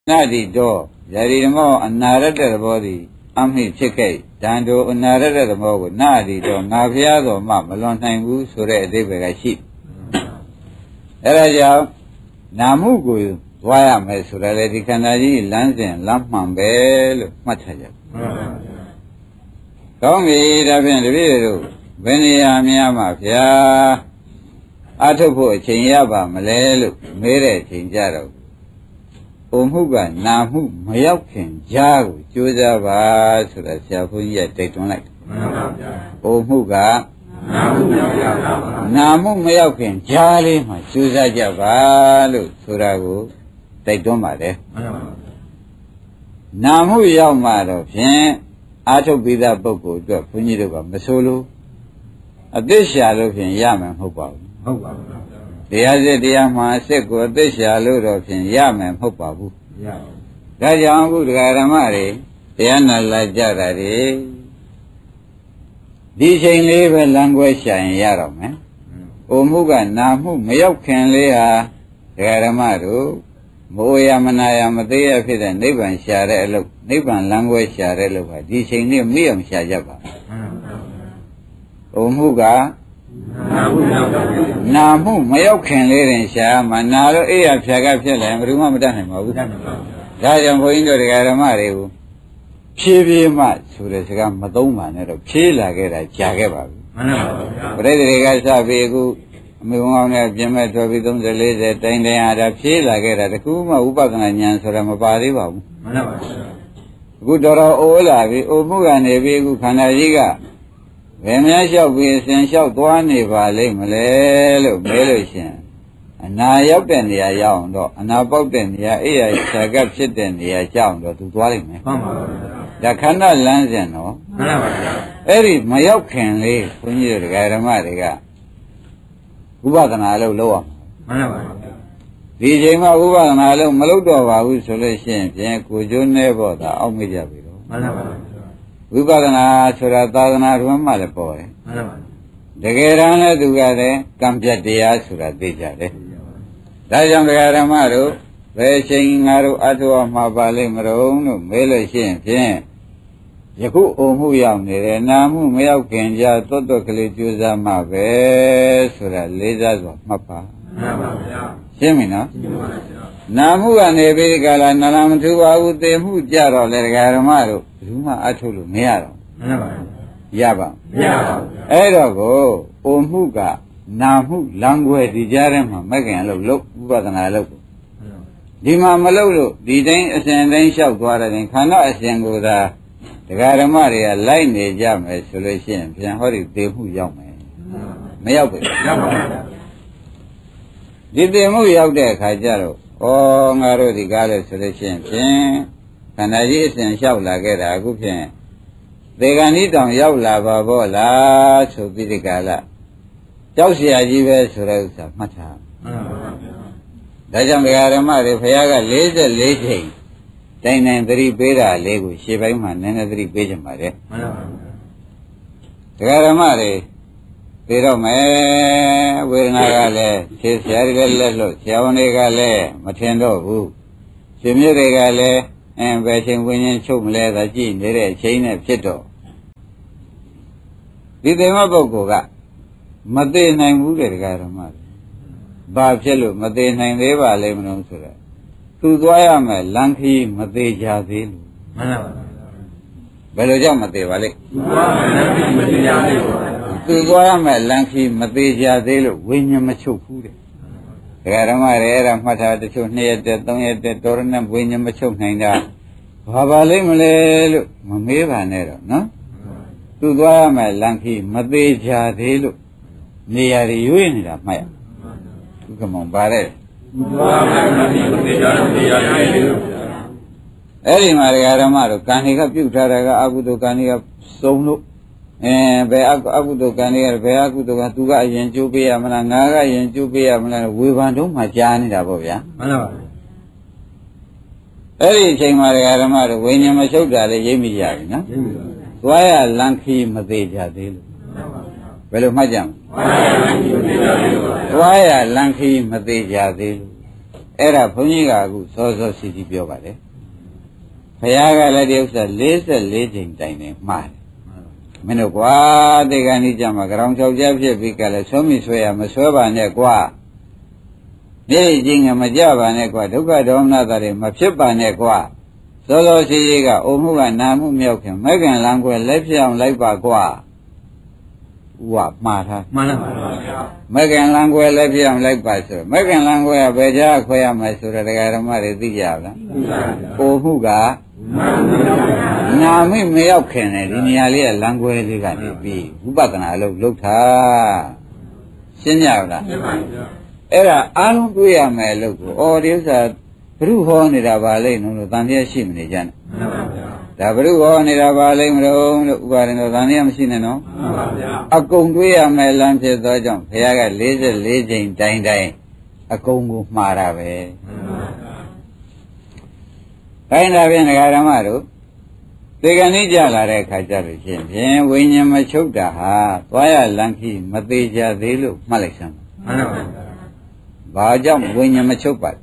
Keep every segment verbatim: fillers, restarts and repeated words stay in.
Nadi do, Yaridamo, and Narada the body, Amhi Chike, Dando, and Narada the Mogo, Nadi do, Naviado, Mam, a long time woo, so that they were a sheep. Eraja, Namugu, Waya Mesura, Lady Canadi, Lanzan, Lampman Bell, Mataja. Come here, I've been the video. Venia Mia Atopo, Chinyaba, Malelu, Mere, Chinjaro. Omuga, Namu, Mayokin, Jago, Judava, so that Shafuya take on like. Omuga, Namu, Mayokin, Jali, my Suza Javalu, Surago, take on my day. Namu Yamado, Jen, Ato Bida Boko, Punido, Masolo. A dish shallow in Yaman Hopa. The other Diama Seko, this shallow of in Yaman Hopa. Gajangu Garamari, the Anna Lajari. This ain't live a language in Yaram, Omuga Namu, Mayokan Lea, Garamaru, Moyamanaya Madea Fit and Niban Sharelo, Niban language Sharelo, this ain't near Miam Shajaba. Omuga Namu, Mayokan Lady Sham, and now Ea Chagapel and Rumamadan. Gajan going to the Garamari. Chibi mat, Suresagam Madoma, and a chilla get a Jagaba. Whatever the guys are big, Mumona, Jemma, Tobidum, the laser, then they had a chilla get at the Kuma, Upakan and Yansaramabari. Good or Ola, Omuga, and a big Canadiga. When I shall be essential to one if I lay Malay, Malaysian. And now you up in the young, and about then the air is a gap sit in the young to dwelling. The canal lands in no. Very my up can lay when you get a mariga. Ubakanalo lower. D J Ma Ubanalo Maludo, who solution, could you never the Omedia below? Ubagana Suratana Rumala boy. The Gerana Dugade, Kamjadia Suratija. Dajam Garamaru, Racing Aru Atu Mabale Maroon, Melashin, Jen. Yaku Omuyam, Namu, Mayakenja, Toto Kalijuza Mabe, Sura Lizas of Mapa. Semina Namu and Ebigala Nalam to Abu de Mujaro, Garamaru. Zuma Atulu, Miaro. Yaba. Erogo, Omuga, Namu, Langue, the Jarema, Megan, look, Bagana look. Dima Malolo, the Dane ascending shout water and cannot ascend go there. The Garamaria line the jam as solution, and hurry the who young man. Mayabu. Did they move out there, Kajaro? Oh, Maro, the Gala solution, and I just and shout like a good pen. They can eat on Yaula Babola, so be the gala. Josie Ajiva Surosa, Mata. Dajam Garama, if I got laser lazy, then and three beta lego, Shivaman, and three Bejamare. Garamare, Pero me, we're not gale, she's Yarigale, Chiaonegale, Matendo, who, Simurigale. And waiting when you show me the gene, the chain of Chito. Did they not go? Made nine wooded Garamar. Barcello, Made nine Eva Lemon Sura. To Guayama, Lanky, Made Jazil. Beloja Made Valley. To Guayama, Lanky, Made Jazil, when you mature food. Garamare, Mata, the show near the Donia, the Tornam, William Machokina. Havale Male, Mameva Nero, no? To Guama, Lanky, Madeja, they look near you in it, Maya. Come on, Barre. Eri Maria Ramaro, Kanika Putaraga, Abudo Kania, Solo. And Beakudo Kania, Beakudo Tuga, and Jubia, Mananga, and Jubia, we want to my Jani Dabovia. Everything Maria Ramaro, when you must show that a Jamie Yarina. Why are Lanky Madeja? Well, my jam. Why are Lanky Madeja? အဲ့ဒါဘုန်းကြီးကအခုစောစောစီစီပြောပါတယ်ဘုရားကလည်းဒီဥစ္စာလေးဆယ်လေးကြိမ်တိုင်နေမှားတယ်မင်းတို့ကွာတေကန်ကြီးကြမှာကြောင်ချောက်ကြဖြစ်ပြီးကလည်းဆွမိဆွဲရမဆွဲပါနဲ့ကွာနေကြီးငမကြပါနဲ့ကွာဒုက္ခဒေါမနတာတွေမဖြစ်ပါနဲ့ကွာစောစောစီစီကအိုမှုကနာမှုမြောက်ခင်မကင်လန်းကွယ်လက်ပြောင်လိုက်ပါကွာဥဝမှားထားမှန်ပါပါဗျာမကင်လန်းကွယ်လက်ပြောင်လိုက်ပါဆိုမကင်လန်းကွယ်ကဘယ်ကြားခွဲရမယ်ဆိုတော့တရားဓမ္မတွေသိကြလားသိပါပါအိုမှုကနာမိမရောက်ခင်တယ်ဒီနေရာလေးကလမ်းကွဲလေးကနေပြီးဝိပဿနာအလုပ်လုပ်တာရှင်းကြလားရှင်းပါပြီအဲ့ဒါအားလုံးတွေ့ရမယ်လို့ကိုအော်ဒီဥစ္စာဘုရုဟောနေတာပါလိမ့်လို့တန်တရားရှိမနေကြနဲ့မှန်ပါဗျာဒါဘုရုဟောနေတာပါလိမ့်မလို့လို့ဥပါရင်တော့တန်တရားမရှိနဲ့နော်မှန်ပါဗျာအကုန်တွေ့ရမယ်လမ်းဖြစ်သောကြောင့်ဘုရားကလေးဆယ်လေးကြိမ်တိုင်းတိုင်းအကုန်ကိုမှားတာပဲမှန်ပါဗျာခိုင်းတာဖြင့်ဒကာဓမ္မတို့သေကံကြီးကြလာတဲ့အခါကျလို့ချင်းဖြင့်ဝိညာဉ်မချုပ်တာဟာသွားရလန်းခီမသေးကြသေးလို့မှတ်လိုက်စမ်းမှန်ပါဗျာဘာကြောင့်ဝိညာဉ်မချုပ်ပါလဲ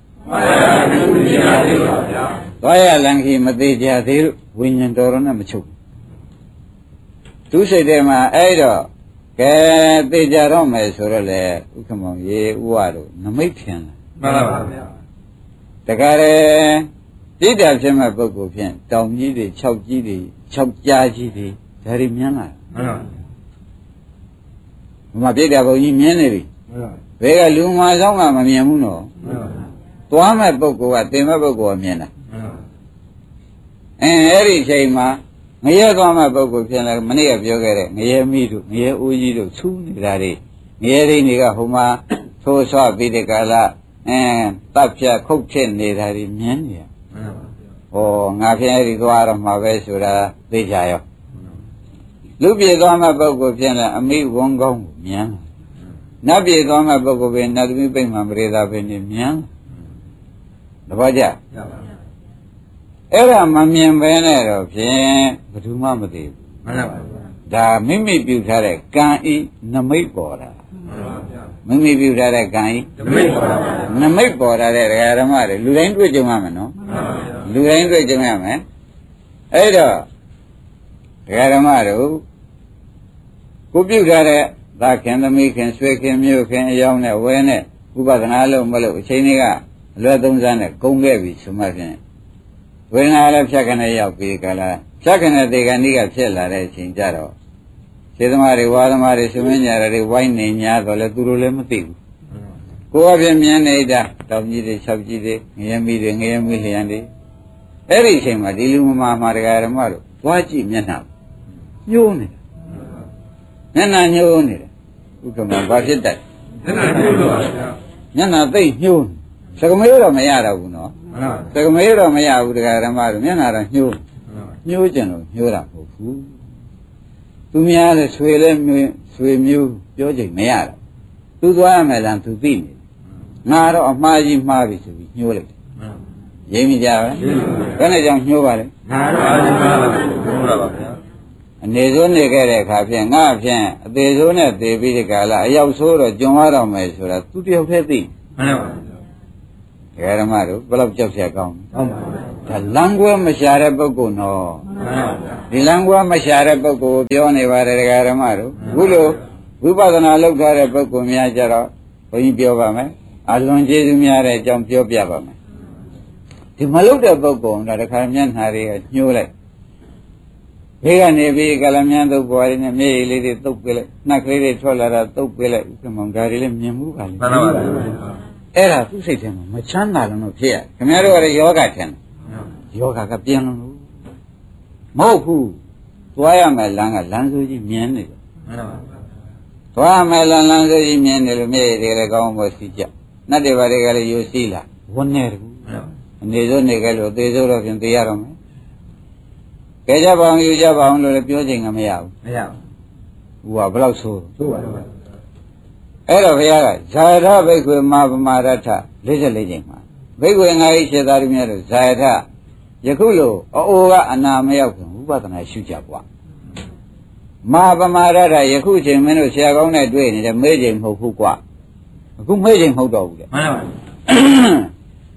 သွားရလန်းခီမသေးကြသေးလို့ဝိညာဉ်တော်တော်နဲ့မချုပ်သူစိတ်ထဲမှာအဲ့တော့ကဲသေကြတော့မယ်ဆိုတော့လေဥက္ကမောင်ရေဥဝတို့နမိတ်ထင်လားမှန်ပါဗျာတကယ်တိတ္တဖြစ်မဲ့ပုဂ္ဂိုလ်ဖြင့်တောင်ကြီးတွေ၆ကြီးတွေ၆ကြားကြီးတွေဒါတွေမြင်လာမှန်ပါဘူးမပြိတ္တဘုံကြီးမြင်နေပြီမှန်ပါဘယ်ကလူမဆောင်ကမမြင်ဘူးနော်မှန်ပါသွားမဲ့ပုဂ္ဂိုလ်ကတင်မဲ့ပုဂ္ဂိုလ်ကမြင်တာမှန်ပါအဲအဲ့ဒီချိန်မှာငရဲသွားမဲ့ပုဂ္ဂိုလ်ဖြစ်လဲမနေ့ကပြောခဲ့တဲ့ငရဲမိတို့ငရဲအိုးကြီးတို့ဆူးနေတာတွေငရဲတွေတွေကဟိုမှာသိုးဆွပြီးတဲ့ကာလအဲတပ်ဖြတ်ခုတ်ဖြစ်နေတာတွေမြင်နေရဟောငါဖြင့်အဲ့ဒီသွားတော့မှာပဲဆိုတာသိကြရောလူပြေသွားမဲ့ပုဂ္ဂိုလ်ဖြင့်လည်းအမိဝန်းကောင်းကိုမြင်နတ်ပြေသွားမဲ့ပုဂ္ဂိုလ်ပဲနတ်သမီးပိတ်မှပရိသပဲနေမြင်တပည့်ကြအဲ့ဒါမမြင်ပဲနဲ့တော့ဖြင့်ဘယ်သူမှမသိဘူးမှန်ပါပါဒါမိမိပြုထားတဲ့ကံဤနမိတ်ပေါ်တာမိမိပြုထားတဲ့ကံဤနမိတ်ပေါ်တာနမိတ်ပေါ်တာတဲ့ဓမ္မတွေလူတိုင်းတွေ့ကြုံရမယ်နော်လူတိုင်းတွေ့ကြုံရမယ်အဲ့တော့ဓမ္မတို့ကိုပြုထားတဲ့သာခင်သမီးခင်ဆွေခင်မျိုးခင်အယောင်းနဲ့ဝဲနဲ့ဥပဒနာလို့မလို့အချိန်တွေကအလွယ်သုံးစားနဲ့ကုန်ခဲ့ပြီဆိုမှဖြင့်ဝေဒနာလည်းဖြတ်ခနဲ့ရောက်ပြီးကြလားဖြတ်ခနဲ့တေကန်ကြီးကဖြစ်လာတဲ့အချိန်ကြတော့စေသမားတွေဝါသမားတွေဆွေးနွေးကြတယ်တွေဝိုင်းနေ냐တော့လေသူတို့လည်းမသိဘူးကိုယ်အပြင်မြင်နေတာတောင်ကြီးတွေ၆ကြီးတွေငရဲမီတွေငရဲမီလျံတွေအဲ့ဒီအချိန်မှာဒီလူမမာမှာတရားဓမ္မတို့သွားကြည့်မျက်နှာညှိုးနေတာမျက်နှာညှိုးနေတယ်ဥက္ကမဘာဖြစ်တတ်မျက်နှာညှိုးတော့မျက်နှာသိပ်ညှိုးစကမေးတော့မရတော့ဘူးနော်စကမေးတော့မရဘူးတရားဓမ္မတို့မျက်နှာတော့ညှိုးညှိုးကြတယ်ညှိုးတာမဟုတ်ဘူးသူများလည်းဆွေလည်းဆွေမျိုးပြောချိန်မရတော့သူသွားရမယ်လားသူသိနေငါတော့အမှားကြီးမှားပြီဆိုပြီးညှိုးလိုက်တယ်ရိပ်မိကြပဲဘယ်နဲ့ကြောင့်ညှိုးပါလဲငါတော့အမှားပါညှိုးတာပါဗျာအနေဆိုးနေခဲ့တဲ့အခါဖြင့်ငါဖြင့်အသေးဆိုးနဲ့သေပြီးဒီကလာအရောက်ဆိုးတော့ကျွံသွားတော့မယ်ဆိုတာသူတယောက်တည်းသိမှန်ပါဗျာဓမ္မတို့ဘယ်လောက်ကြောက်ရကောင်းဟုတ်ပါဘူးဒါလမ်းကွဲမရှာတဲ့ပုဂ္ဂိုလ်နော်မှန်ပါဗျာဒီလမ်းကွဲမရှာတဲ့ပုဂ္ဂိုလ်ပြောနေပါတယ်ဓမ္မတို့ခုလိုဝိပဿနာလုပ်ထားတဲ့ပုဂ္ဂိုလ်များကြတော့ဘုန်းကြီးပြောပါမယ်အလွန်ကျေးဇူးများတဲ့အကြောင်းပြောပြပါမယ်ဒီမလုပ်တဲ့ပုဂ္ဂိုလ်ကတခါမျက်နှာတွေကညှိုးလိုက်ဘေးကနေပြီးကလမြန်းသုတ်ပွားရင်းနဲ့မျက်ရည်လေးတွေသုတ်ပေးလိုက်နှက်ကလေးတွေထွက်လာတာသုတ်ပေးလိုက်ဥက္ကမောင်ဒါတွေလည်းမြင်မှုပါလေမှန်ပါပါအဲ့ဒါသူ့စိတ်ထဲမှာမချမ်းသာလို့ဖြစ်ရခင်ဗျားတို့ကလည်းယောဂထင်တယ်ယောဂကပြင်းလို့မဟုတ်ဘူးသွားရမယ်လမ်းကလမ်းစိုးကြီးမြင်နေတယ်မှန်ပါပါသွားမယ်လမ်းလမ်းစိုးကြီးမြင်နေလို့မျက်ရည်တွေလည်းကောင်းမှစီကြနတ်တွေဘာတွေကလည်းယူစီးလာဝန်းနေတယ်အနေစိုးနေကြလို့သေစိုးတော့ပြင်သေရတော့မယ်ကဲကြပါအောင်ယူကြပါအောင်လို့လည်းပြောချိန်ကမရဘူးမရဘူးဟိုကဘယ်လောက်ဆိုးဆိုးပါတော့အဲ့တော့ဘုရားကဇာယထဘိက္ခွေမာပမာရထလေးချက်လေးချိန်မှာဘိက္ခွေငါ၏ခြေသားတို့များတို့ဇာယထယခုလိုအိုကအနာမရောက်ခင်ဥပဒနာရှုကြပွားမာပမာရထယခုချိန်မင်းတို့ဆရာကောင်းနဲ့တွေ့နေတယ်မေးချိန်မဟုတ်ဘူးကွာအခုမေးချိန်မဟုတ်တော့ဘူးလေမှန်ပါပါ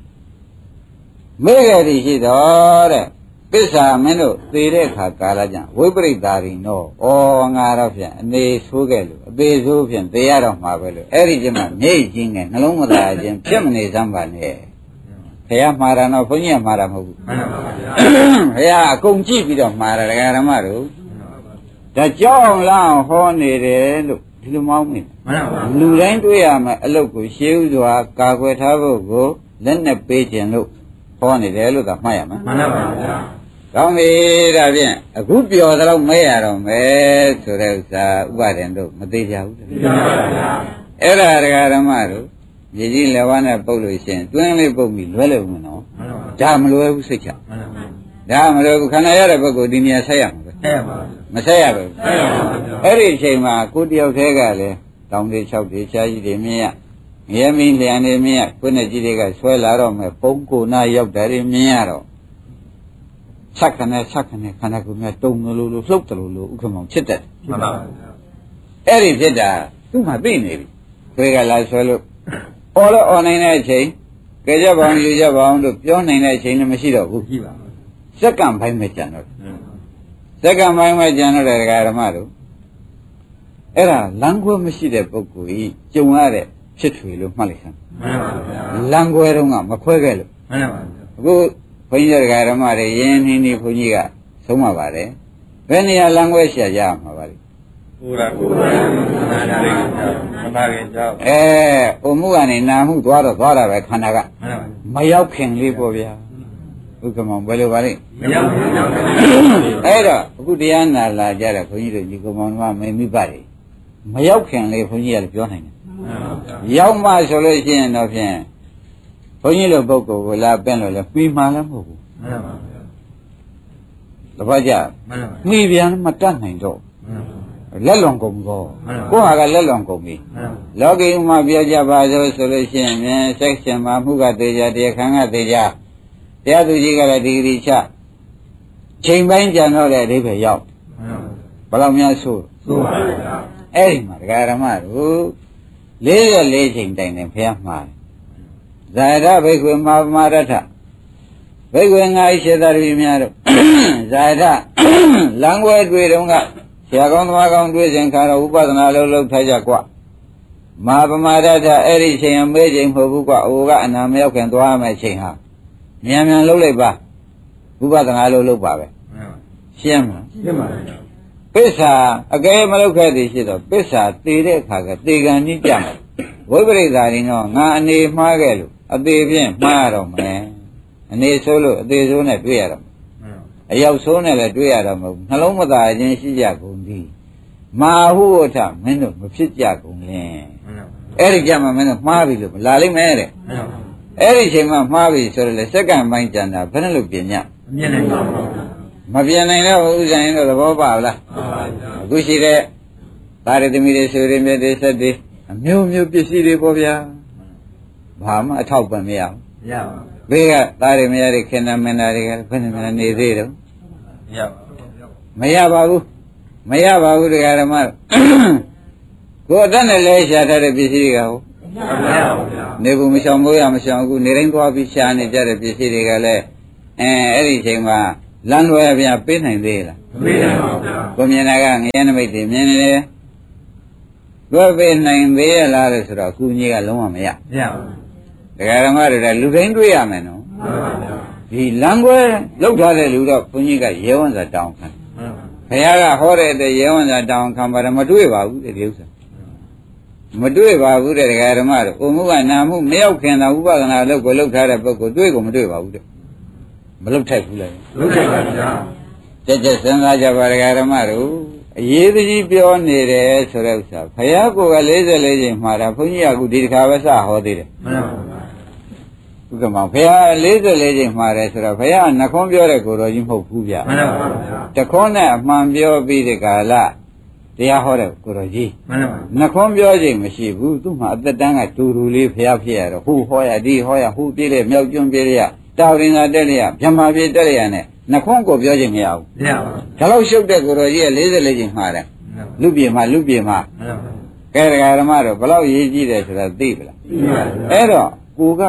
မေ့ခဲ့သည်ရှိတော့တဲ့ပစ္စာမင်းတို့သေတဲ့ခါကာလကြဝိပရိသရီနောဩငါတော့ဖြင့်အနေဆိုးခဲ့လို့အသေးဆိုးဖြင့်သေရတော့မှာပဲလို့အဲ့ဒီကျမှမြိတ်ချင်းနဲ့နှလုံးမသားခြင်းဖြစ်မနေစမ်းပါနဲ့ဘုရားမှားတာတော့ဘုန်းကြီးကမှားတာမဟုတ်ဘူးမှန်ပါဗျာဘုရားအကုန်ကြည့်ပြီးတော့မှားတာဒကာဓမ္မတို့ဒါကြောက်လားဟောနေတယ်လို့ဒီလိုမောင်းမိမှန်ပါလူတိုင်းတွေ့ရမယ်အလုတ်ကိုရှေးဥစွာကာကွယ်ထားဖို့ကိုလက်နဲ့ပေးခြင်းလို့ဟောနေတယ်လို့သာမှတ်ရမှာမှန်ပါဗျာကောင်းပြီဒါဖြင့်အခုပျော်သလောက်မဲရတော့မယ်ဆိုတဲ့ဥစ္စာဥပါဒင်တို့မသေးကြဘူးသိပါပါဗျာအဲ့ဒါဒကာဓမ္မတို့ရည်ကြီးလက်ဝါးနဲ့ပုတ်လို့ရှိရင်တွင်းလေးပုတ်ပြီးလွဲလို့မနော်ဒါမလွဲဘူးစိတ်ချဒါမလွဲဘူးခန္ဓာရတဲ့ပုဂ္ဂိုလ်ဒီနေရာဆက်ရမှာပဲဆက်ရပါမဆက်ရပါဘူးဆက်ရပါဗျာအဲ့ဒီအချိန်မှာကိုတယောက်တည်းကလည်းတောင်းတွေ၆တွေရှားကြီးတွေမြင်ရငရဲမင်းလျံနေမြင်ရကိုယ်နဲ့ကြီးတွေကဆွဲလာတော့မယ်ပုံကိုနာရောက်တယ်မြင်ရတော့ဆက်ခနဲ့ဆက်ခနဲ့ခန္ဓာကိုယ်များတုံလို့လို့လှုပ်တယ်လို့လို့ဥက္ကမောင်ဖြစ်တယ်မှန်ပါဗျာအဲ့ဒီဖြစ်တာသူ့မှာသိနေပြီခွေးကလာဆွဲလို့အော်လို့အော်နိုင်တဲ့အချိန်ကြကြပါအောင်ယူကြပါအောင်လို့ပြောနိုင်တဲ့အချိန်လည်းမရှိတော့ဘူးရှိပါဘူးစက္ကန့်ပိုင်းပဲကြံတော့စက္ကန့်ပိုင်းပဲကြံတော့တဲ့ဓမ္မတို့အဲ့ဒါလမ်းခွဲမရှိတဲ့ပုဂ္ဂိုလ်ကြီးကြုံရတဲ့ဖြစ်ထွေလို့မှတ်လိုက်စမ်းမှန်ပါဗျာလမ်းခွဲတော့ကမခွဲခဲ့လို့မှန်ပါဗျာအခုဘုန်းကြီးဓမ္မတွေရင်းနှီးနှီးဘုန်းကြီးကဆုံးမှာပါတယ်ဘယ်နေရာလမ်းခွဲရှာကြမှာပါလဲကိုယ်ရာကိုယ်ရာနာရီခန္ဓာခင်ကြောက်အဲအမှုကနေနာမှုသွားတော့သွားတာပဲခန္ဓာကမရောက်ခင်လေးပေါ့ဗျာဥက္ကမောင်ဘယ်လိုပါလဲမရောက်ခင်ရောက်တယ်အဲ့တော့အခုတရားနာလာကြတဲ့ဘုန်းကြီးတို့ဒီကောင်မောင်ကမမိပါတယ်မရောက်ခင်လေးဘုန်းကြီးကလည်းပြောနိုင်တယ်ရောက်မှဆိုလို့ရှိရင်တော့ဖြင့်ဘုန်းကြီးတို့ပုဂ္ဂိုလ်ကိုလာပင့်လို့လည်းပြီးမှလည်းမဟုတ်ဘူးမှန်ပါဗျာတပတ်ကြမှီပြန်မတတ်နိုင်တော့လက်လွန်ကုန်တော့ကိုယ့်ဟာကလက်လွန်ကုန်ပြီလောကီဥမှာပြောကြပါစို့ဆိုလို့ရှိရင်မြင်ဆက်ရှင်မှာမှုကသေးကြတရားခံကသေးကြတရားသူကြီးကလည်းဒီဂရီချချိန်ပိုင်းကြံတော့တဲ့အဓိပ္ပာယ်ရောက်ဘယ်လောက်များဆိုဆိုပါဗျာအဲ့ဒီမှာဒကာဓမ္မတို့လေးရလေးချိန်တိုင်နေဖះမှာဇာရဘိက္ခွေမာပမာရထဘိက္ခွေငါဣစေတရည်များတို့ဇာရလမ်းွယ်တွေ့တုန်းကဆရာကောင်းသမားကောင်းတွေ့စဉ်ခါတော့ဥပဒနာလုံးလုံးထားကြကွာမာပမာရထအဲ့ဒီချိန်အမေးချိန်မဟုတ်ဘူးကွာအိုကအနာမရောက်ခင်သွားမယ်ချိန်ဟာမြန်မြန်လှုပ်လိုက်ပါဥပဒနာလုံးလုံးပါပဲရှင်းမလားရှင်းပါပြီပစ္စာအကယ်မလုပ်ခဲ့သည်ရှိတော့ပစ္စာတည်တဲ့အခါကတေကံကြီးကြမယ်ဝိပရိသရီတော့ငါအနေမှားခဲ့လို့အသေးဖြင့်မှားရတော့မယ်အနေဆိုးလို့အသေးဆိုးနဲ့တွေ့ရတော့အရောက်ဆိုးနဲ့လည်းတွေ့ရတော့မဟုတ်နှလုံးမသားခြင်းရှိကြကုန်သည်မာဟုဝထမင်းတို့မဖြစ်ကြကုန်လင်အဲ့ဒီကြမှာမင်းတို့မှားပြီလို့လာလိမ့်မယ်တဲ့အဲ့ဒီချိန်မှာမှားပြီဆိုတော့လေစက္ကန့်ပိုင်းကြံတာဘယ်နဲ့လို့ပြင်ညမမြင်နိုင်ပါဘူးမပြင်နိုင်တော့ဥစ္စာရင်တော့သဘောပါလားအခုရှိတဲ့သာရသမီတွေဆိုရင်မြတ်တွေဆက်တွေအမျိုးမျိုးပစ္စည်းတွေပေါ့ဗျာဘာမှအထောက်ပံ့မရဘူးမရပါဘူးဘေးကသားတွေမရတဲ့ခင်ဗျမင်းသားတွေကဘယ်နဲ့မှနေသေးတော့မရပါဘူးမရပါဘူးတရားဓမ္မကိုအတတ်နဲ့လဲရှာထားတဲ့ပစ္စည်းတွေကဟုတ်မရပါဘူးဗျာနေဘူးမရှောင်မိုးရမရှောင်အခုနေတိုင်းသွားပြီးရှာနေကြတဲ့ပစ္စည်းတွေကလည်းအဲအဲ့ဒီချိန်မှာလမ်းလွယ်ဗျာပေးနိုင်သေးလားမပေးနိုင်ပါဘူးဗျာကိုမြင်တာကငရဲနမိတ်တွေမြင်နေတယ်လွယ်ပေးနိုင်သေးရလားလို့ဆိုတော့အခုကြီးကလုံးဝမရမရဘူးဒကာဓမ္မတွေကလူတိုင်းတွေ့ရမယ်နော်မှန်ပါဗျာဒီလမ်းကွဲလောက်ထားတဲ့လူတော့ဘုန်းကြီးကရဲဝံစာတောင်းခံဘုရားကဟောတဲ့တဲ့ရဲဝံစာတောင်းခံပါတယ်မတွေ့ပါဘူးတဲ့ဒီဥစ္စာမတွေ့ပါဘူးတဲ့ဒကာဓမ္မတို့ဥမှုကနာမှုမရောက်ခင်တာဥပဒနာလောက်ကိုလောက်ထားတဲ့ပုဂ္ဂိုလ်တွေ့ကိုမတွေ့ပါဘူးတဲ့မလုတ်ထိုက်ဘူးလေလုတ်ထိုက်ပါဗျာကြက်ကြက်စဉ်းစားကြပါဒကာဓမ္မတို့အရေးကြီးပြောနေတယ်ဆိုတဲ့ဥစ္စာဘုရားကိုယ်က၄၄ချိန်မှာတာဘုန်းကြီးကအခုဒီတစ်ခါပဲစဟောသေးတယ်မှန်ပါဗျာဥက္ကမဘုရား၄၄ချိန်မှာတယ်ဆိုတော့ဘုရားနှခွန်းပြောတဲ့ကိုယ်တော်ကြီးမဟုတ်ဘူးဗျာမှန်ပါဗျာတခွန်းနဲ့အမှန်ပြောပြီးဒီကာလတရားဟောတဲ့ကိုယ်တော်ကြီးမှန်ပါနှခွန်းပြောချိန်မရှိဘူးသူ့မှာအသက်တန်းကတူတူလေးဘုရားဖြစ်ရတော့ဟိုဟောရဒီဟောရဟိုပြည့်လေမြောက်ကျွန်းပြည့်ရတာဝရင်သာတက်လျက်ဗြဟ္မာပြေတက်လျက်နဲ့နှခွန်းကိုပြောခြင်းမရဘူးမရပါဘူးဒါလို့ရှုပ်တဲ့ကိုယ်တော်ကြီးက၄၄ချိန်မှာတယ်လူပြေမှာလူပြေမှာမှန်ပါဘူးကဲဒကာဓမ္မတို့ဘယ်လောက်ရေးကြည့်တယ်ဆိုတာသိပလားသိပါဘူးအဲ့တော့ကိုကဘ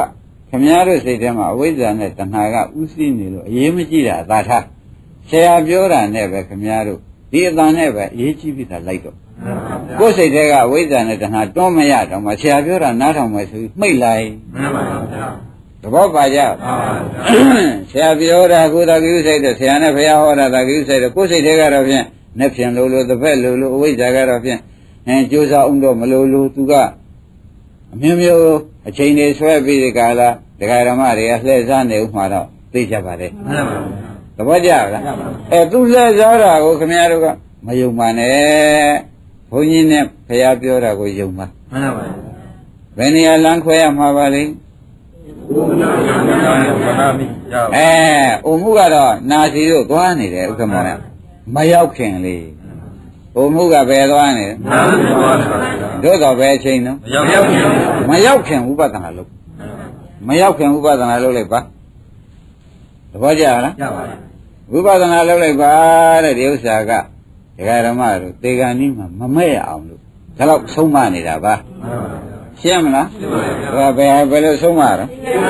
ခင်ဗျားတို့စိတ်ထဲမှာအဝိဇ္ဇာနဲ့တဏှာကဥသိနေလို့အရေးမကြီးတာအသာထားဆရာပြောတာနဲ့ပဲခင်ဗျားတို့ဒီအတန်နဲ့ပဲအရေးကြီးပြီသာလိုက်တော့ကိုယ်စိတ်ထဲကအဝိဇ္ဇာနဲ့တဏှာတွန်းမရတော့မှဆရာပြောတာနားထောင်မယ်ဆိုပြီးမှိတ်လိုက်မှန်ပါဗျာသဘောပါကြဆရာပြောတာကိုယ်တော်ကိစ္စစိတ်တဲ့ဆရာနဲ့ဘုရားဟောတာတာကိစ္စစိတ်တဲ့ကိုယ်စိတ်ထဲကတော့ဖြင့်နဲ့ဖြင့်လို့လို့တစ်ဖက်လို့လို့အဝိဇ္ဇာကတော့ဖြင့်အဲကြိုးစားအောင်တော့မလို့လို့သူကအမျိုးမျိုးအချိန်တွေဆွဲပြီးဒီကလာဒကာဓမ္မတွေကလှည့်စားနေဥမှာတော့သိကြပါတယ်မှန်ပါဗျာသဘောကျလားအဲသူလှည့်စားတာကိုခင်ဗျားတို့ကမယုံပါနဲ့ဘုန်းကြီးနဲ့ဘုရားပြောတာကိုယုံပါမှန်ပါဗျာဘယ်နေရာလမ်းခွဲရမှာပါလိမ့်အဲအုံမှုကတော့နာစီတို့သွားနေတယ်ဥက္ကမောနဲ့မရောက်ခင်လေအုံမှုကဘယ်သွားနေတို့တော့ဘယ်အချိန်နော်မရောက်ခင်ဥပဒနာလုပ်မရောက်ခင်ဥပဒနာလုပ်လိုက်ပါသဘောကျလားကျပါပြီဥပဒနာလုပ်လိုက်ပါတဲ့ဒီဥစ္စာကဒကာဓမ္မတို့သေဂန်ကြီးမှာမမဲ့ရအောင်လို့ဒါတော့ဆုံးမနေတာပါရှင်းမလားရှင်းပါပြီဘယ်ဘယ်လိုဆုံးမတော့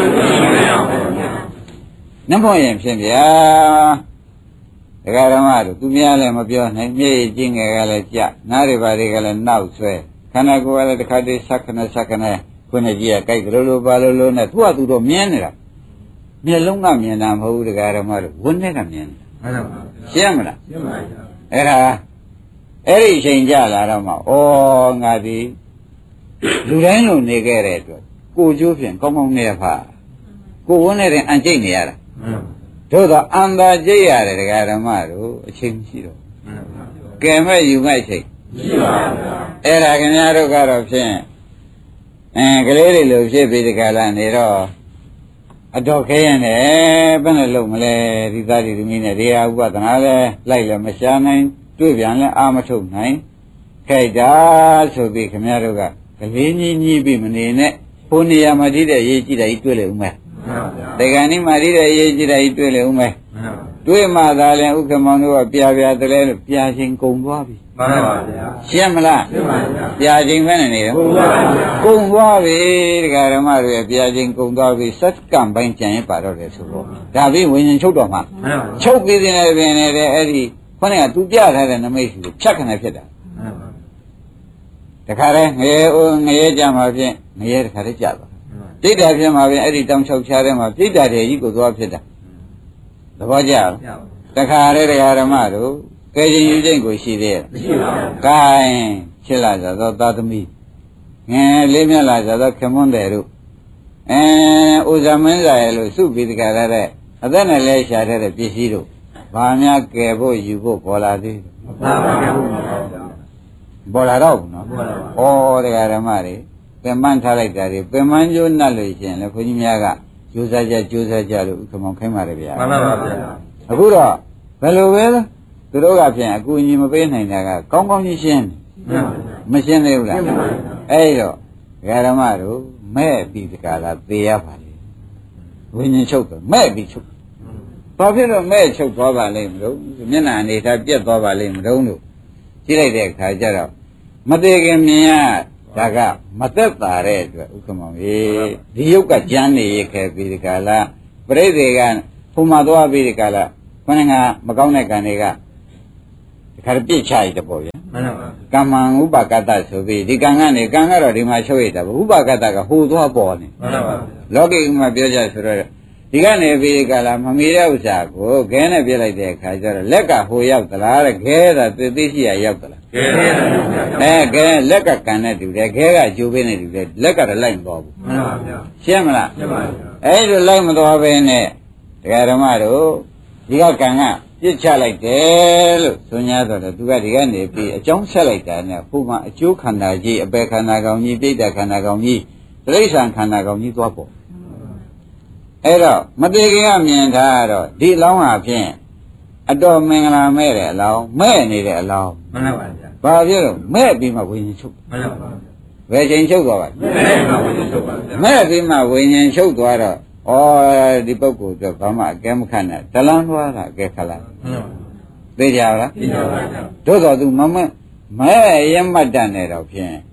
နမောရင်ဖြစ်ဗျာဒကာဓမ္မတို့သူများလည်းမပြောနိုင်မြေကျင်းငယ်ကလည်းကြနားတွေပါတွေကလည်းနောက်ဆွဲခန္ဓာကိုယ်ကလည်းတစ်ခါတည်းဆက်ခနဲ့ဆက်ခနဲ့ခုနကြီးကကြိုက်ကြလို့လို့ပါလို့လို့နဲ့သူကသူတော့မြင်နေတာမျက်လုံးကမြင်တာမဟုတ်ဘူးဒကာဓမ္မတို့ဝန်းထဲကမြင်တယ်မှန်ပါပါရှင်းမလားရှင်းပါပြီအဲ့ဒါအဲ့ဒီအချိန်ကြလာတော့မှဩငါဒီလူတိုင်းလိုနေခဲ့တဲ့အတွက်ကိုကျိုးဖြင့်ကောင်းကောင်းနေရဖာကိုဝန်းနဲ့တင်အန်ကျိတ်နေရတာတို့တော့အန္တာကျိတ်ရတယ်ဒကာဓမ္မတို့အချိန်ရှိတော့ကဲမဲ့ယူမဲ့ချိန်ရှိပါဗျာအဲ့ဒါခင်ဗျားတို့ကတော့ဖြင့်အဲကလေးတွေလိုဖြစ်ပြီးဒီကလာနေတော့အတော်ခဲရနေဘယ်နဲ့လုံးမလဲဒီသားဒီသမီးနဲ့ဒီဟာဥပဒနာလဲလိုက်လဲမရှာနိုင်တွေ့ပြန်လဲအာမထုတ်နိုင်ခိုက်တာဆိုပြီးခင်ဗျားတို့ကကလေးကြီးကြီးပြီးမနေနဲ့ဘုန်းနေရာမှာဒီတဲ့ရေးကြည့်တယ်တွေ့လေဦးမယ်မှန်ပါဗျာတေကန်ဒီမှာဒီတဲ့ရေးကြည့်တယ်တွေ့လေဦးမယ်မှန်ပါတွေ့မှသာလဲဥက္ကမောင်တို့ကပြာပြာတလဲလို့ပြာချင်းကုံသွားပြီမှန်ပါဗျာရှင်းမလားရှင်းပါဗျာပြာချင်းပဲနေတယ်ကုံသွားပါဗျာကုံသွားပြီဒကာဓမ္မတွေပြာချင်းကုံသွားပြီစက်ကံပိုင်းကြံရပါတော့တယ်ဆိုတော့ဒါပြီးဝิญဉ်ချုပ်တော်မှာမှန်ပါချုပ်ပြီးနေတယ်ပြင်နေတယ်အဲ့ဒီခေါင်းကသူပြထားတဲ့နမိတ်ကိုဖြတ်ခနဲ့ဖြစ်တာမှန်ပါတခါတည်းငရဲငရဲကြမှာဖြင့်ငရဲတခါတည်းကြသွားပြိတ္တာဖြစ်မှာဖြင့်အဲ့ဒီတောင်ချောက်ချားထဲမှာပြိတ္တာတွေကြီးကိုသွားဖြစ်တာသဘောကျလားတခါတည်းတရားဓမ္မတို့ကဲခြင်းယူခြင်းကိုရှိသေးရဲ့မရှိပါဘူး။ကိုင်းချစ်လာကြသောသာသမီငယ်လေးမြတ်လာကြသောခင်မွန်းတယ်တို့အဲဥဇမင်းစားရဲ့လို့စုပြီးတခါတည်းအသက်နဲ့လဲရှာတဲ့ပစ္စည်းတို့ဘာများကယ်ဖို့ယူဖို့ပေါ်လာသေးတယ်မပါပါဘူး။ပေါ်လာတော့ဘူးနော်ပေါ်လာပါဩတရားဓမ္မတွေပင်မန်းထားလိုက်တာတွေပင်မန်းကျိုးနှက်လို့ရှိရင်လေခွန်ကြီးများကကြိုးစားကြကြိုးစားကြလို့ဥက္ကမောင်ခိုင်းပါတယ်ဗျာမှန်ပါပါဗျာအခုတော့ဘယ်လိုပဲလဲသူတို့ကဖြင့်အကူအညီမပေးနိုင်တာကကောင်းကောင်းကြီးရှင်းတယ်မရှင်းသေးဘူးလားအဲ့တော့ဓမ္မတို့မဲ့ပြီးဒီကလာသေရပါလေဝိညာဉ်ချုပ်တယ်မဲ့ပြီးချုပ်ဘာဖြစ်လို့မဲ့ချုပ်သွားပါလိမ့်မလို့မျက်နှာအနေထားပြက်သွားပါလိမ့်မလို့လို့ကြည့်လိုက်တဲ့အခါကျတော့မသေးခင်မြင်ရဒါကမသက်သာတဲ့အတွက်ဥက္ကမောင်ရေဒီယုတ်ကကြမ်းနေရခဲ့ပြီးဒီကလာပြိဿေကဖုံမှာသွားပြီးဒီကလာခொနကမကောင်းတဲ့ကံတွေကဒီခါပြစ်ချရတဲ့ပေါ့ဗျာမှန်ပါပါကမ္မံဥပကတ္တဆိုပြီးဒီကံကနေကံကတော့ဒီမှာချုပ်ရတာပေါ့ဥပကတ္တကဟိုသွားပေါ်နေမှန်ပါပါလောကီဥမှာပြောကြဆိုတော့ဒီကနေပြီးဒီကလာမမီတဲ့ဥစ္စာကိုခဲနဲ့ပြစ်လိုက်တဲ့အခါကျတော့လက်ကဟိုရောက်သလားတဲ့ခဲတာသိသိရှိရရောက်သလားခဲအဲခဲလက်ကကံနဲ့တူတယ်ခဲကကျိုးပေးနေတူတယ်လက်ကတော့လိုက်မသွားဘူးမှန်ပါဗျာရှင်းမလားရှင်းပါဗျာအဲ့လိုလိုက်မသွားဘဲနဲ့တရားဓမ္မတို့ဒီကကံကပြစ်ချလိုက်တယ်လို့ဆို냐တော့သူကဒီကနေပြီးအကြောင်းဆက်လိုက်တာနဲ့ဟိုမှာအကျိုးခန္ဓာကြီးအပေခန္ဓာကောင်ကြီးပြိတ္တခန္ဓာကောင်ကြီးတိရစ္ဆာန်ခန္ဓာကောင်ကြီးသွားပေါ့အဲ့တော့မတိခင်ကမြင်ထားတော့ဒီအလောင်းဟာဖြင့်အတော်မင်္ဂလာမဲ့တဲ့အလောင်းမဲ့နေတဲ့အလောင်းမှန်ပါဗျာဘာဖြစ်လို့မဲ့ပြီးမှဝိညာဉ်ချုပ်မှန်ပါဘယ်ချိန်ချုပ်သွားပါလဲမဲ့ပြီးမှဝိညာဉ်ချုပ်သွားတော့ဩဒီပုဂ္ဂိုလ်တော့ဘာမှအကဲမခတ်နဲ့တလန်းသွားတာအကဲခတ်လိုက်သိကြလားသိပါပါဗျာတို့တော်သူမမမဲရမတ်တန်နေတော့ဖြင့်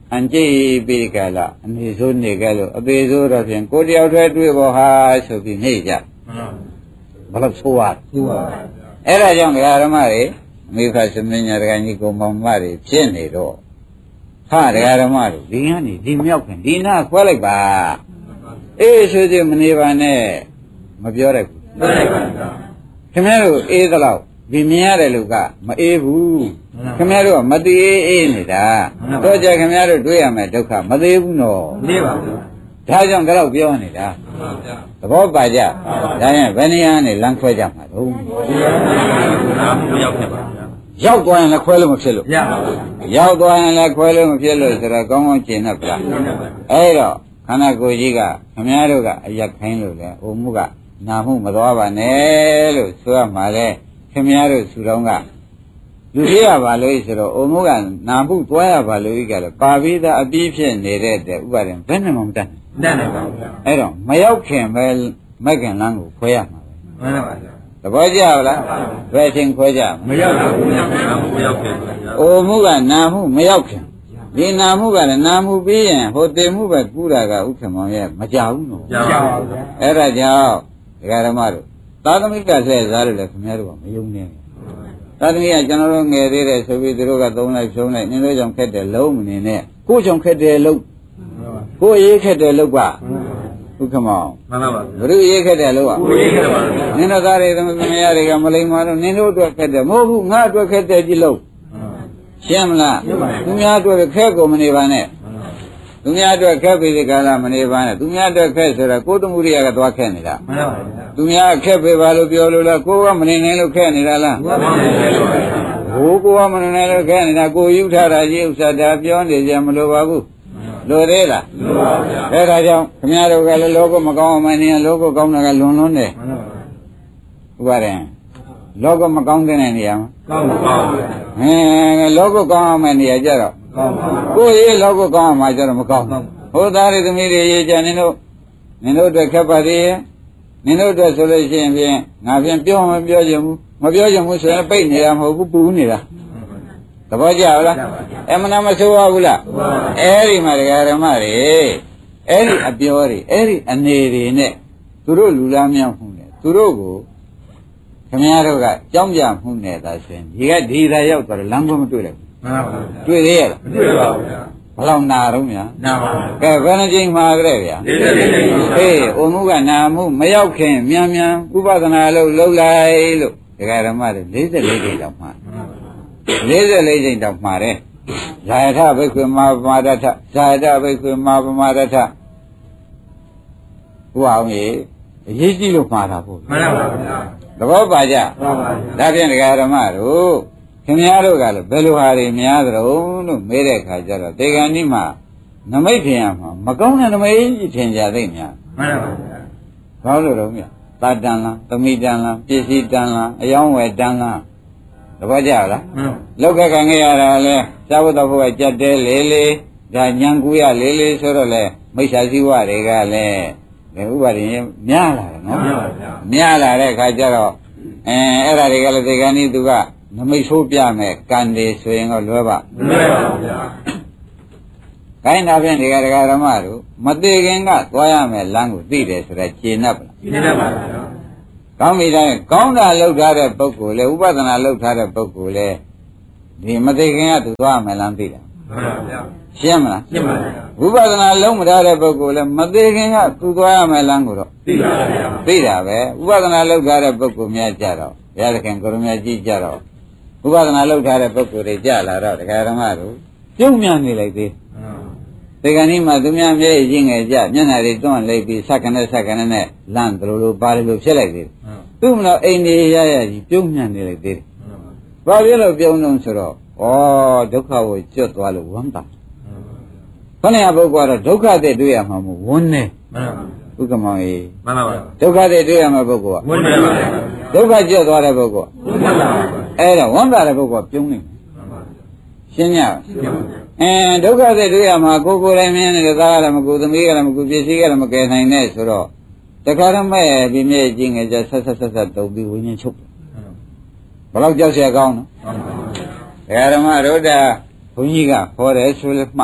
အန်ကြည့်ပြီးကြလားအနေဆိုးနေကြလို့အသေးဆိုးတော့ဖြင့်ကိုတယောက်တည်းတွေ့ပေါ်ဟာဆိုပြီးနေကြဘလို့ဆိုးရဆိုးရအဲ့ဒါကြောင့်ဓမ္မတွေအမိဖသမင်းညာဒကာကြီးကိုမောင်မတွေဖြစ်နေတော့ဟာဒကာဓမ္မတို့ဒီကနေဒီမြောက်ခင်ဒီနာခွဲလိုက်ပါအေးဆိုစီမနေပါနဲ့မပြောရဘူးပြောလိုက်ပါခင်ဗျားတို့အေးသလောက်ဒီမြင်ရတဲ့လူကမအေးဘူးခင်ဗျားတို့ကမတည်အေးနေတာတော့ကြခင်ဗျားတို့တွေ့ရမယ်ဒုက္ခမသေးဘူးနော်မသေးပါဘူးဒါကြောင့်တော့ပြောနေတာသဘောပါကြဒါရင်ဘယ်နေရာနဲ့လမ်းခွဲကြမှာတော့ရောက်သွားရင်လည်းခွဲလို့မဖြစ်လို့ရောက်သွားရင်လည်းခွဲလို့မဖြစ်လို့ဆိုတော့ကောင်းကောင်းကျင့်တတ်ပါအဲ့တော့ခန္ဓာကိုယ်ကြီးကခင်ဗျားတို့ကအရက်ခိုင်းလို့လေအိုမှုကနာမှုမသွားပါနဲ့လို့ဆိုရမှာလေခင်ဗျားတို့ဆူတော်ကလူကြီးရပါလို့ဆိုတော့အိုမှုကနာမှုသွားရပါလို့ကြီးကလည်းပါပိသာအပြည့်ဖြစ်နေတဲ့တဲ့ဥပါဒံဘယ်နဲ့မှမတတ်ဘူးတတ်နိုင်ပါဘူးအဲ့တော့မရောက်ခင်ပဲမက်ကင်လန်းကိုခွဲရမှာပဲမှန်ပါပါသဘောကျလားဘယ်ချင်းခွဲကြမရောက်ဘူးမရောက်ခင်အိုမှုကနာမှုမရောက်ခင်ဒီနာမှုကလည်းနာမှုပြီးရင်ဟိုတင်မှုပဲကူးတာကဥက္ကမောင်ရဲ့မကြဘူးနော်မကြပါဘူးအဲ့ဒါကြောင့်ဒကာဓမ္မတို့သာသမိကလှည့်စားလို့လည်းခင်ဗျားတို့ကမယုံနဲ့သာသမီကကျွန်တော်တို့ငယ်သေးတယ်ဆိုပြီးသူတို့ကသုံးလိုက်ဖြုံးလိုက်နင်းတို့ကြောင့်ခက်တယ်လုံးမနေနဲ့ကိုကြောင့်ခက်တယ်လို့ကိုရေးခက်တယ်လို့ပါဥက္ကမောင်မှန်ပါပါဘုရားရေးခက်တယ်လို့ပါကိုရေးခက်ပါနင်းတို့သားတွေသမီးတွေကမလိမ္မာတော့နင်းတို့အတွက်ခက်တယ်မဟုတ်ဘူးငါအတွက်ခက်တယ်ကြည့်လို့ရှင်းမလားသူများအတွက်ခက်ကိုမနေပါနဲ့သူများအတွက်ခက်ပြီဒီကလာမနေပါနဲ့သူများအတွက်ခက်ဆိုတာကိုယ်တမှုရိယကသွားခက်နေတာမှန်ပါပါသူများခက်ပြီပါလို့ပြောလို့လားကိုကမနေနိုင်လို့ခက်နေတာလားမှန်ပါပါဘိုးကိုကမနေနိုင်လို့ခက်နေတာကိုယူထားတာကြီးဥစ္စာဒါပြောနေကြမလို့ပါဘူးလိုသေးလားလိုပါဗျာအဲဒါကြောင့်ခင်ဗျားတို့ကလည်းလောကမကောင်းအောင်မနေရင်လောကကောင်းတာကလွန်လွန်းတယ်မှန်ပါပါဥပါရင်လောကမကောင်းတဲ့နေရာမှာကောင်းပါဘူးဟင်းလောကကောင်းအောင်နေရာကြတော့ကောင်းပါဘူးကိုယ်ရေးလောကကောင်းအောင်မှကြတော့မကောင်းဟိုသားတွေသမီးတွေရေးကြနင်တို့နင်တို့အတွက်ခက်ပါသေးရဲ့နင်တို့အတွက်ဆိုလို့ရှိရင်ဖြင့်ငါဖြင့်ပြောမပြောချင်ဘူးမပြောချင်ဘူးဆိုရင်ပိတ်နေတာမဟုတ်ဘူးပူနေတာသဘောကျလားအမှန်တမဆိုးရဘူးလားအဲ့ဒီမှာဒကာဓမ္မတွေအဲ့ဒီအပြောတွေအဲ့ဒီအနေတွေနဲ့သူတို့လူလားမြောက်မှုနဲ့သူတို့ကိုခင်ဗျားတို့ကကြောင်းပြမှုနဲ့သာဆိုရင်ဒီကဒီသာရောက်သွားတယ်လမ်းကမတွေ့လိုက်ဘူးမှန်ပါပါတွေ့သေးရဲ့လားမတွေ့ပါဘူးဗျာဘယ်လောက်နာတော့များနာပါဘူးကဲဘယ်နှကြိမ်မှာကြတဲ့ဗျာလေးလေးလေးဟေးအုံမှုကနာမှုမရောက်ခင်မြန်မြန်ဥပဒနာလို့လှုပ်လိုက်လို့ဒကာဓမ္မတွေလေးလေးကြိမ်တောင်မှာလေးလေးကြိမ်တောင်မှာတယ်ဇာယထဘိက္ခွေမာပမာဒထဇာယထဘိက္ခွေမာပမာဒထဟိုအောင်ကြီးအရေးကြီးလို့မှားတာပေါ့မှန်ပါဗျာသဘောပါကြမှန်ပါဗျာဒါဖြင့်ဒကာဓမ္မတို့ခင်ဗျားတို့ကလည်းဘယ်လိုဟာတွေများသလဲလို့မေးတဲ့အခါကျတော့တေဂန်ဒီမှာနမိတ်ထင်ရမှာမကောင်းတဲ့နမိတ်ကြီးထင်ကြသိများမှန်ပါဗျာဘာလို့တော့မြတ်တာတန်လားသမိတန်လားပစ္စည်းတန်လားအယောင်းဝယ်တန်လားသဘောကျလားမှန်လောက်ကခံခဲ့ရတာလဲသာဝတ္တဘုရားကြက်တဲလေးလေးဒါညံကူရလေးလေးဆိုတော့လေမိစ္ဆာစည်းဝတွေကလည်းဒီဥပါဒင်များလာတယ်နော်များလာတဲ့အခါကျတော့အဲအဲ့ဒါတွေကလည်းဒီကနေ့သူကနမိတ်ဆိုးပြမယ်ကံတွေဆိုရင်တော့လွယ်ပါမလွယ်ပါဘူးဗျာခိုင်းတာဖြင့်ဒီကဒကာဓမ္မတို့မသေးခင်ကသွားရမယ်လမ်းကိုသိတယ်ဆိုတော့ကျေနပ်ပါလားကျေနပ်ပါဗျာကောင်းပြီတိုင်းကောင်းတာလုပ်ထားတဲ့ပုဂ္ဂိုလ်လေဥပဒနာလုပ်ထားတဲ့ပုဂ္ဂိုလ်လေဒီမသေးခင်ကသူသွားမယ်လမ်းသိတာမှန်ပါဗျာရှင်းမလားရှင်းပါဗျာဝိပဿနာလုံးမထားတဲ့ပုဂ္ဂိုလ်လည်းမသေးခင်ကသူသွားရမယ်လမ်းကိုတော့သိပါဗျာသိတာပဲဝိပဿနာလုံးထားတဲ့ပုဂ္ဂိုလ်များကြတော့ဘုရားသခင်ကိုရမကြီးကြတော့ဝိပဿနာလုံးထားတဲ့ပုဂ္ဂိုလ်တွေကြလာတော့တရားဓမ္မတို့ပြုံးမြန်နေလိုက်သေးဒီကနေ့မှသူများမျက်ရည်ချင်းငယ်ကြမျက်နှာတွေတွန်းလိုက်ပြီးစက္ကနဲ့စက္ကနဲ့နဲ့လန့်တယ်လို့ပါလို့ဖြစ်လိုက်သေးသူ့မလို့အိမ်ကြီးရရကြီးပြုံးမြန်နေလိုက်သေးဘာဖြစ်လို့ပြုံးလုံးဆိုတော့ဩဒုက္ခကိုကျွတ်သွားလို့ဝမ်းသာခொနည်းပုဂ္ဂိုလ်ကတော့ဒုက္ခတဲ့တွေ့ရမှာမဟုတ်ဝန်းနေမှန်ပါဘူးဥက္ကမောင်ကြီးမှန်ပါပါဒုက္ခတဲ့တွေ့ရမှာပုဂ္ဂိုလ်ကဝန်းနေပါဒုက္ခကျွတ်သွားတဲ့ပုဂ္ဂိုလ်ဝန်းနေပါအဲ့ဒါဝမ်းသာတဲ့ပုဂ္ဂိုလ်ပြုံးနေရှင်းညအဲဒုက္ခတဲ့တွေ့ရမှာကိုယ်ကိုယ်တိုင်မြင်နေတဲ့သားကလည်းမကူသမီးကလည်းမကူပစ္စည်းကလည်းမကယ်နိုင်နဲ့ဆိုတော့တခါတော့မဲ့ဒီမြေကြီးငယ်ကြဆက်ဆက်ဆက်ဆက်တုံပြီးဝိညာဉ်ချုပ်ဘယ်တော့ကြောက်เสียကောင်းနော်ဓမ္မရဒ္ဒဘုန်းကြီးကဟောတယ်ဆိုလဲမှတ်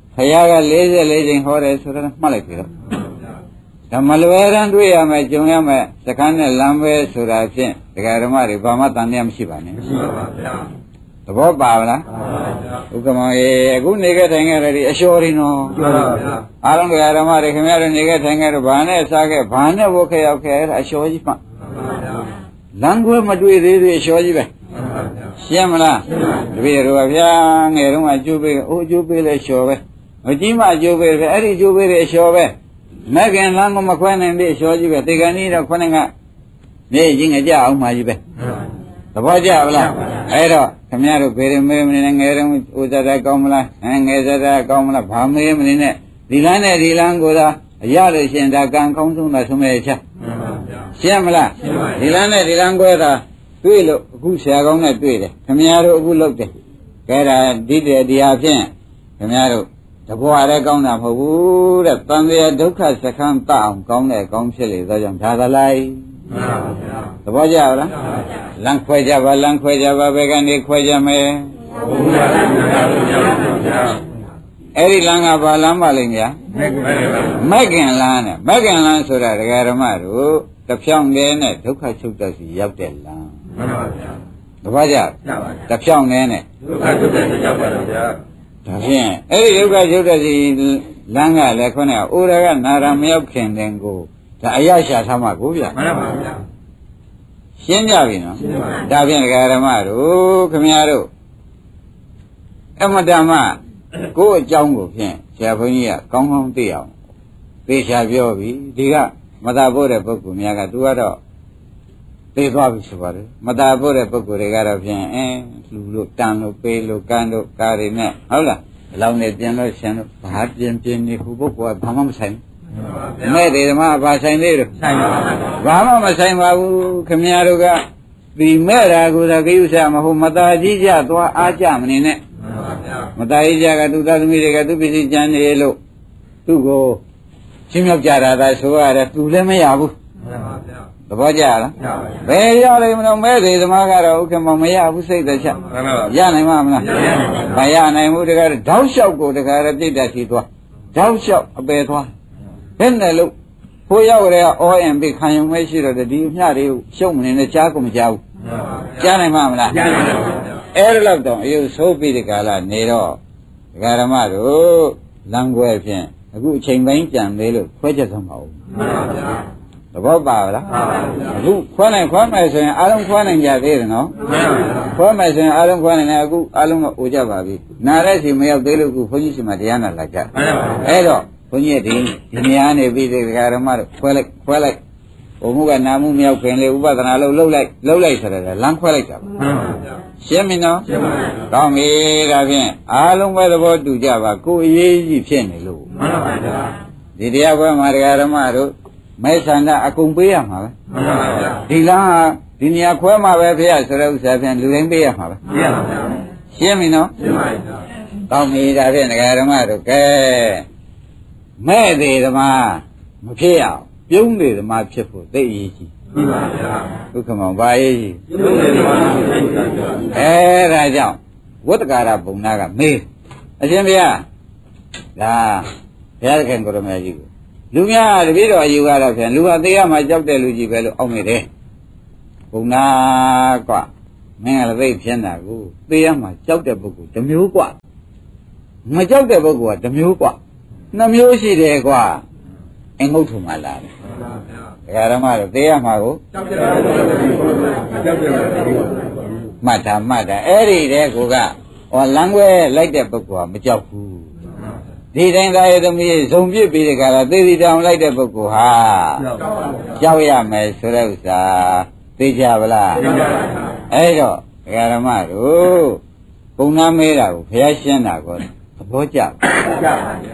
ဖယားကလေးဆယ်လေးချိန်ဟောတယ်ဆိုတော့မှတ်လိုက်ပြီတော့ဓမ္မလွယ်ရန်တွေ့ရမယ်ကြုံရမယ်စကန်းနဲ့လမ်းပဲဆိုတာဖြင့်ဒကာဓမ္မတွေဘာမှတန်တရားမရှိပါနဲ့မရှိပါဗျာသဘောပါဗလားဥက္ကမောရေအခုနေခဲ့ထိုင်ခဲ့တယ်ဒီအလျှော်ရင်းတော့မှန်ပါဗျာအားလုံးဒကာဓမ္မတွေခင်ဗျားတို့နေခဲ့ထိုင်ခဲ့တော့ဘာနဲ့စားခဲ့ဘာနဲ့ဝတ်ခဲ့ရောက်ခဲ့အဲ့ဒါအလျှော်ကြီးမှမှန်ပါဗျာလမ်းခွဲမတွေ့သေးသေးအလျှော်ကြီးပဲရှင်းမလားတပည့်တော်ဗျာငယ်တုန်းကကျိုးပေးအိုးကျိုးပေးလဲလျှော်ပဲမကြီးမကျိုးပေးပဲအဲ့ဒီကျိုးပေးတဲ့အလျှော်ပဲမကင်လမ်းကိုမခွဲနိုင်သေးအလျှော်ကြီးပဲတေကန်ကြီးတော့ခွနဲ့ကနေချင်းငကြအောင်မှကြီးပဲသဘောကျပါလားအဲ့တော့ခင်ဗျားတို့ဘယ်ရမေးမနေနဲ့ငယ်တုန်းဥဇာတာကောင်းမလားငယ်ဇာတာကောင်းမလားဘာမေးမနေနဲ့ဒီလမ်းနဲ့ဒီလမ်းကိုသာအရလို့ရှင်ဒါကံကောင်းဆုံးတာဆုံးမဲ့ချရှင်းမလားဒီလမ်းနဲ့ဒီလမ်းကွဲတာတွေ့လို့အခုဆရာကောင်းနဲ့တွေ့တယ်ခင်ဗျားတို့အခုလုပ်တယ်ကဲဒါဒီတည်းတရားဖြင့်ခင်ဗျားတို့တဘွားလည်းကောင်းတာမဟုတ်ဘူးတဲ့တန်တရားဒုက္ခစခန်းတအောင်ကောင်းတဲ့ကောင်းဖြစ်လေသောကြောင့်ဒါသလိုက်မှန်ပါဗျာသဘောကျလားလမ်းခွဲကြပါလမ်းခွဲကြပါဘယ်ကနေခွဲကြမယ်ဘုရားလမ်းခွဲကြပါဗျာအဲ့ဒီလမ်းကဘာလမ်းပါလိမ့်ဗျာမက္ကင်လမ်းနဲ့မက္ကင်လမ်းဆိုတာဒကာဓမ္မတို့တဖြောင်းနေနဲ့ဒုက္ခချုပ်တတ်စီရောက်တဲ့လမ်းမှန်ပါဗျာသဘောကျတဖြောင်းနေနဲ့ဒုက္ခချုပ်တတ်စီရောက်ပါတော့ဗျာဒါဖြင့်အဲ့ဒီဒုက္ခချုပ်တတ်စီလမ်းကလည်းခေါင်းကအိုရကနာရမရောက်ခင်တဲ့ကိုဒါအရရှာထားမှာကိုဗျာမှန်ပါဗျာရှင်းကြပြီနော်ဒါဖြင့်ဒကာဓမ္မတို့ခင်ဗျားတို့အမတမကိုယ့်အကြောင်းကိုဖြင့်ဆရာဘုန်းကြီးကကောင်းကောင်းသိအောင်သေချာပြောပြီဒီကမသာဖို့တဲ့ပုဂ္ဂိုလ်များကသူကတော့သိသွားပြီဆိုပါတယ်မသာဖို့တဲ့ပုဂ္ဂိုလ်တွေကတော့ဖြင့်အင်းလူလို့တန်လို့ပေးလို့ကန်းလို့ကားတွေနဲ့ဟုတ်လားအလောင်းနဲ့ပြန်လို့ရှင်လို့ဘာပြင်းပြင်းနေဟိုပုဂ္ဂိုလ်ကဘာမှမဆိုင်ဘူးမဲ့တယ်ဓမ္မဘာဆိုင်သေးလို့ဆိုင်ပါဘာမှမဆိုင်ပါဘူးခင်ဗျားတို့ကဒီမဲ့တာကိုသာကိစ္စမဟုတ်မသာကြီးကြသွားအားကြမနေနဲ့မသာကြီးကြကသူသားသမီးတွေကသူပစ္စည်းကျန်နေလို့သူ့ကိုချင်းမြောက်ကြတာသာဆိုရတယ်သူလည်းမရဘူးသဘောကျလားဘယ်ရလိမ့်မလို့မဲ့သေးသမားကတော့ဥက္ကမမရဘူးစိတ်သက်ချက်ရနိုင်မှာမလားမရနိုင်ဘူးတကယ်တောက်လျှောက်ကိုတကယ်ပြိတ္တရှိသွားတောက်လျှောက်အပယ်သွားဘယ်နဲ့လို့ဖိုးရောက်ရဲအောအင်ပိခံရုံပဲရှိတော့ဒီအမျှတွေကိုရှုံမနေနဲ့ကြားကုန်မကြားဘူးကြားနိုင်မှာမလားကြားနိုင်ပါဘူးအဲ့ဒါတော့အယုဆိုးပြီးဒီကာလနေတော့ဒကာဓမ္မတို့လမ်းခွဲဖြင့်အခုအချိန်ပိုင်းကြံသေးလို့ခွဲချက်ဆုံးပါဦးမှန်ပါဗျာသဘောပါလားမှန်ပါဗျာအခုခွဲနိုင်ခွဲမယ်ဆိုရင်အားလုံးခွဲနိုင်ကြသေးတယ်နော်မှန်ပါဗျာခွဲမယ်ဆိုရင်အားလုံးခွဲနိုင်တယ်အခုအားလုံးကအိုကြပါပြီနားတဲ့စီမရောက်သေးလို့အခုဘုန်းကြီးစီမှာတရားနာလာကြမှန်ပါဗျာအဲ့တော့ဘုန်းကြီးဒီဒီနေရာနေပြီးဒီဒကာဓမ္မတို့ခွဲလိုက်ခွဲလိုက်ဘုံမှုကနာမှုမရောက်ခင်လေဥပဒနာလို့လှုပ်လိုက်လှုပ်လိုက်ဆိုတော့လမ်းခွဲလိုက်တာမှန်ပါဗျာရှင်းပြီနော်ရှင်းပါပြီကောင်းပြီဒါဖြင့်အားလုံးပဲသဘောတူကြပါကိုယ်အရေးကြီးဖြစ်နေလို့မှန်ပါဗျာဒီတရားပွဲမှာတရားဓမ္မတို့မဲဆန္ဒအကုန်ပေးရမှာပဲမှန်ပါဗျာဒီလားဒီနေရာခွဲမှာပဲဖေရဆိုတဲ့ဥစ္စာဖြင့်လူတိုင်းပေးရမှာပဲပေးရပါဗျာရှင်းပြီနော်ရှင်းပါပြီကောင်းပြီဒါဖြင့်တရားဓမ္မတို့ကဲမဲ့သေးဓမ္မမဖြစ်ရအောင်ပြုံးသေးဓမ္မဖြစ်ဖို့သိအရေးကြီးမှန်ပါဗျာဒုက္ခမောဘာရေးကြီးပြုံးသေးဓမ္မဖြစ်ဖို့အဲဒါကြောင့်ဝတ္တကာရဘုံနာကမေးအရှင်ဘုရားဒါဘုရားခင်ကိုရမကြီးကိုလူများတပည့်တော်အယူကတော့ဖြင့်လူဟာသေးရမှာကြောက်တဲ့လူကြီးပဲလို့အောက်မိတယ်ဘုံနာကွမင်းကလည်းသိဖြစ်တာကိုသေးရမှာကြောက်တဲ့ပုဂ္ဂိုလ်တစ်မျိုးကွမကြောက်တဲ့ပုဂ္ဂိုလ်ကတစ်မျိုးကွနှစ်မျိုးရှိတယ်ကွအင်္ဂုတ္ထုမှာလာတယ်ဒကာရမတို့သေးရမှာကိုကြောက်တဲ့ပုဂ္ဂိုလ်ကြောက်တဲ့ပုဂ္ဂိုလ်မှတ်တာမှတ်တာအဲ့ဒီတဲ့ကိုကဟောလမ်းခွဲလိုက်တဲ့ပုဂ္ဂိုလ်ကမကြောက်ဘူးဒီတိုင်းသားရဲ့သမီးဇုံပြစ်ပြီးတဲ့ခါလာသေစီတောင်လိုက်တဲ့ပုဂ္ဂိုလ်ဟာကြောက်ရမယ်ဆိုတဲ့ဥစ္စာသိကြပါလားသိကြပါပါအဲ့တော့ဒကာရမတို့ပုံနာမဲတာကိုဘုရားရှင်းတာကိုသဘောကျပါကြပါဗျာ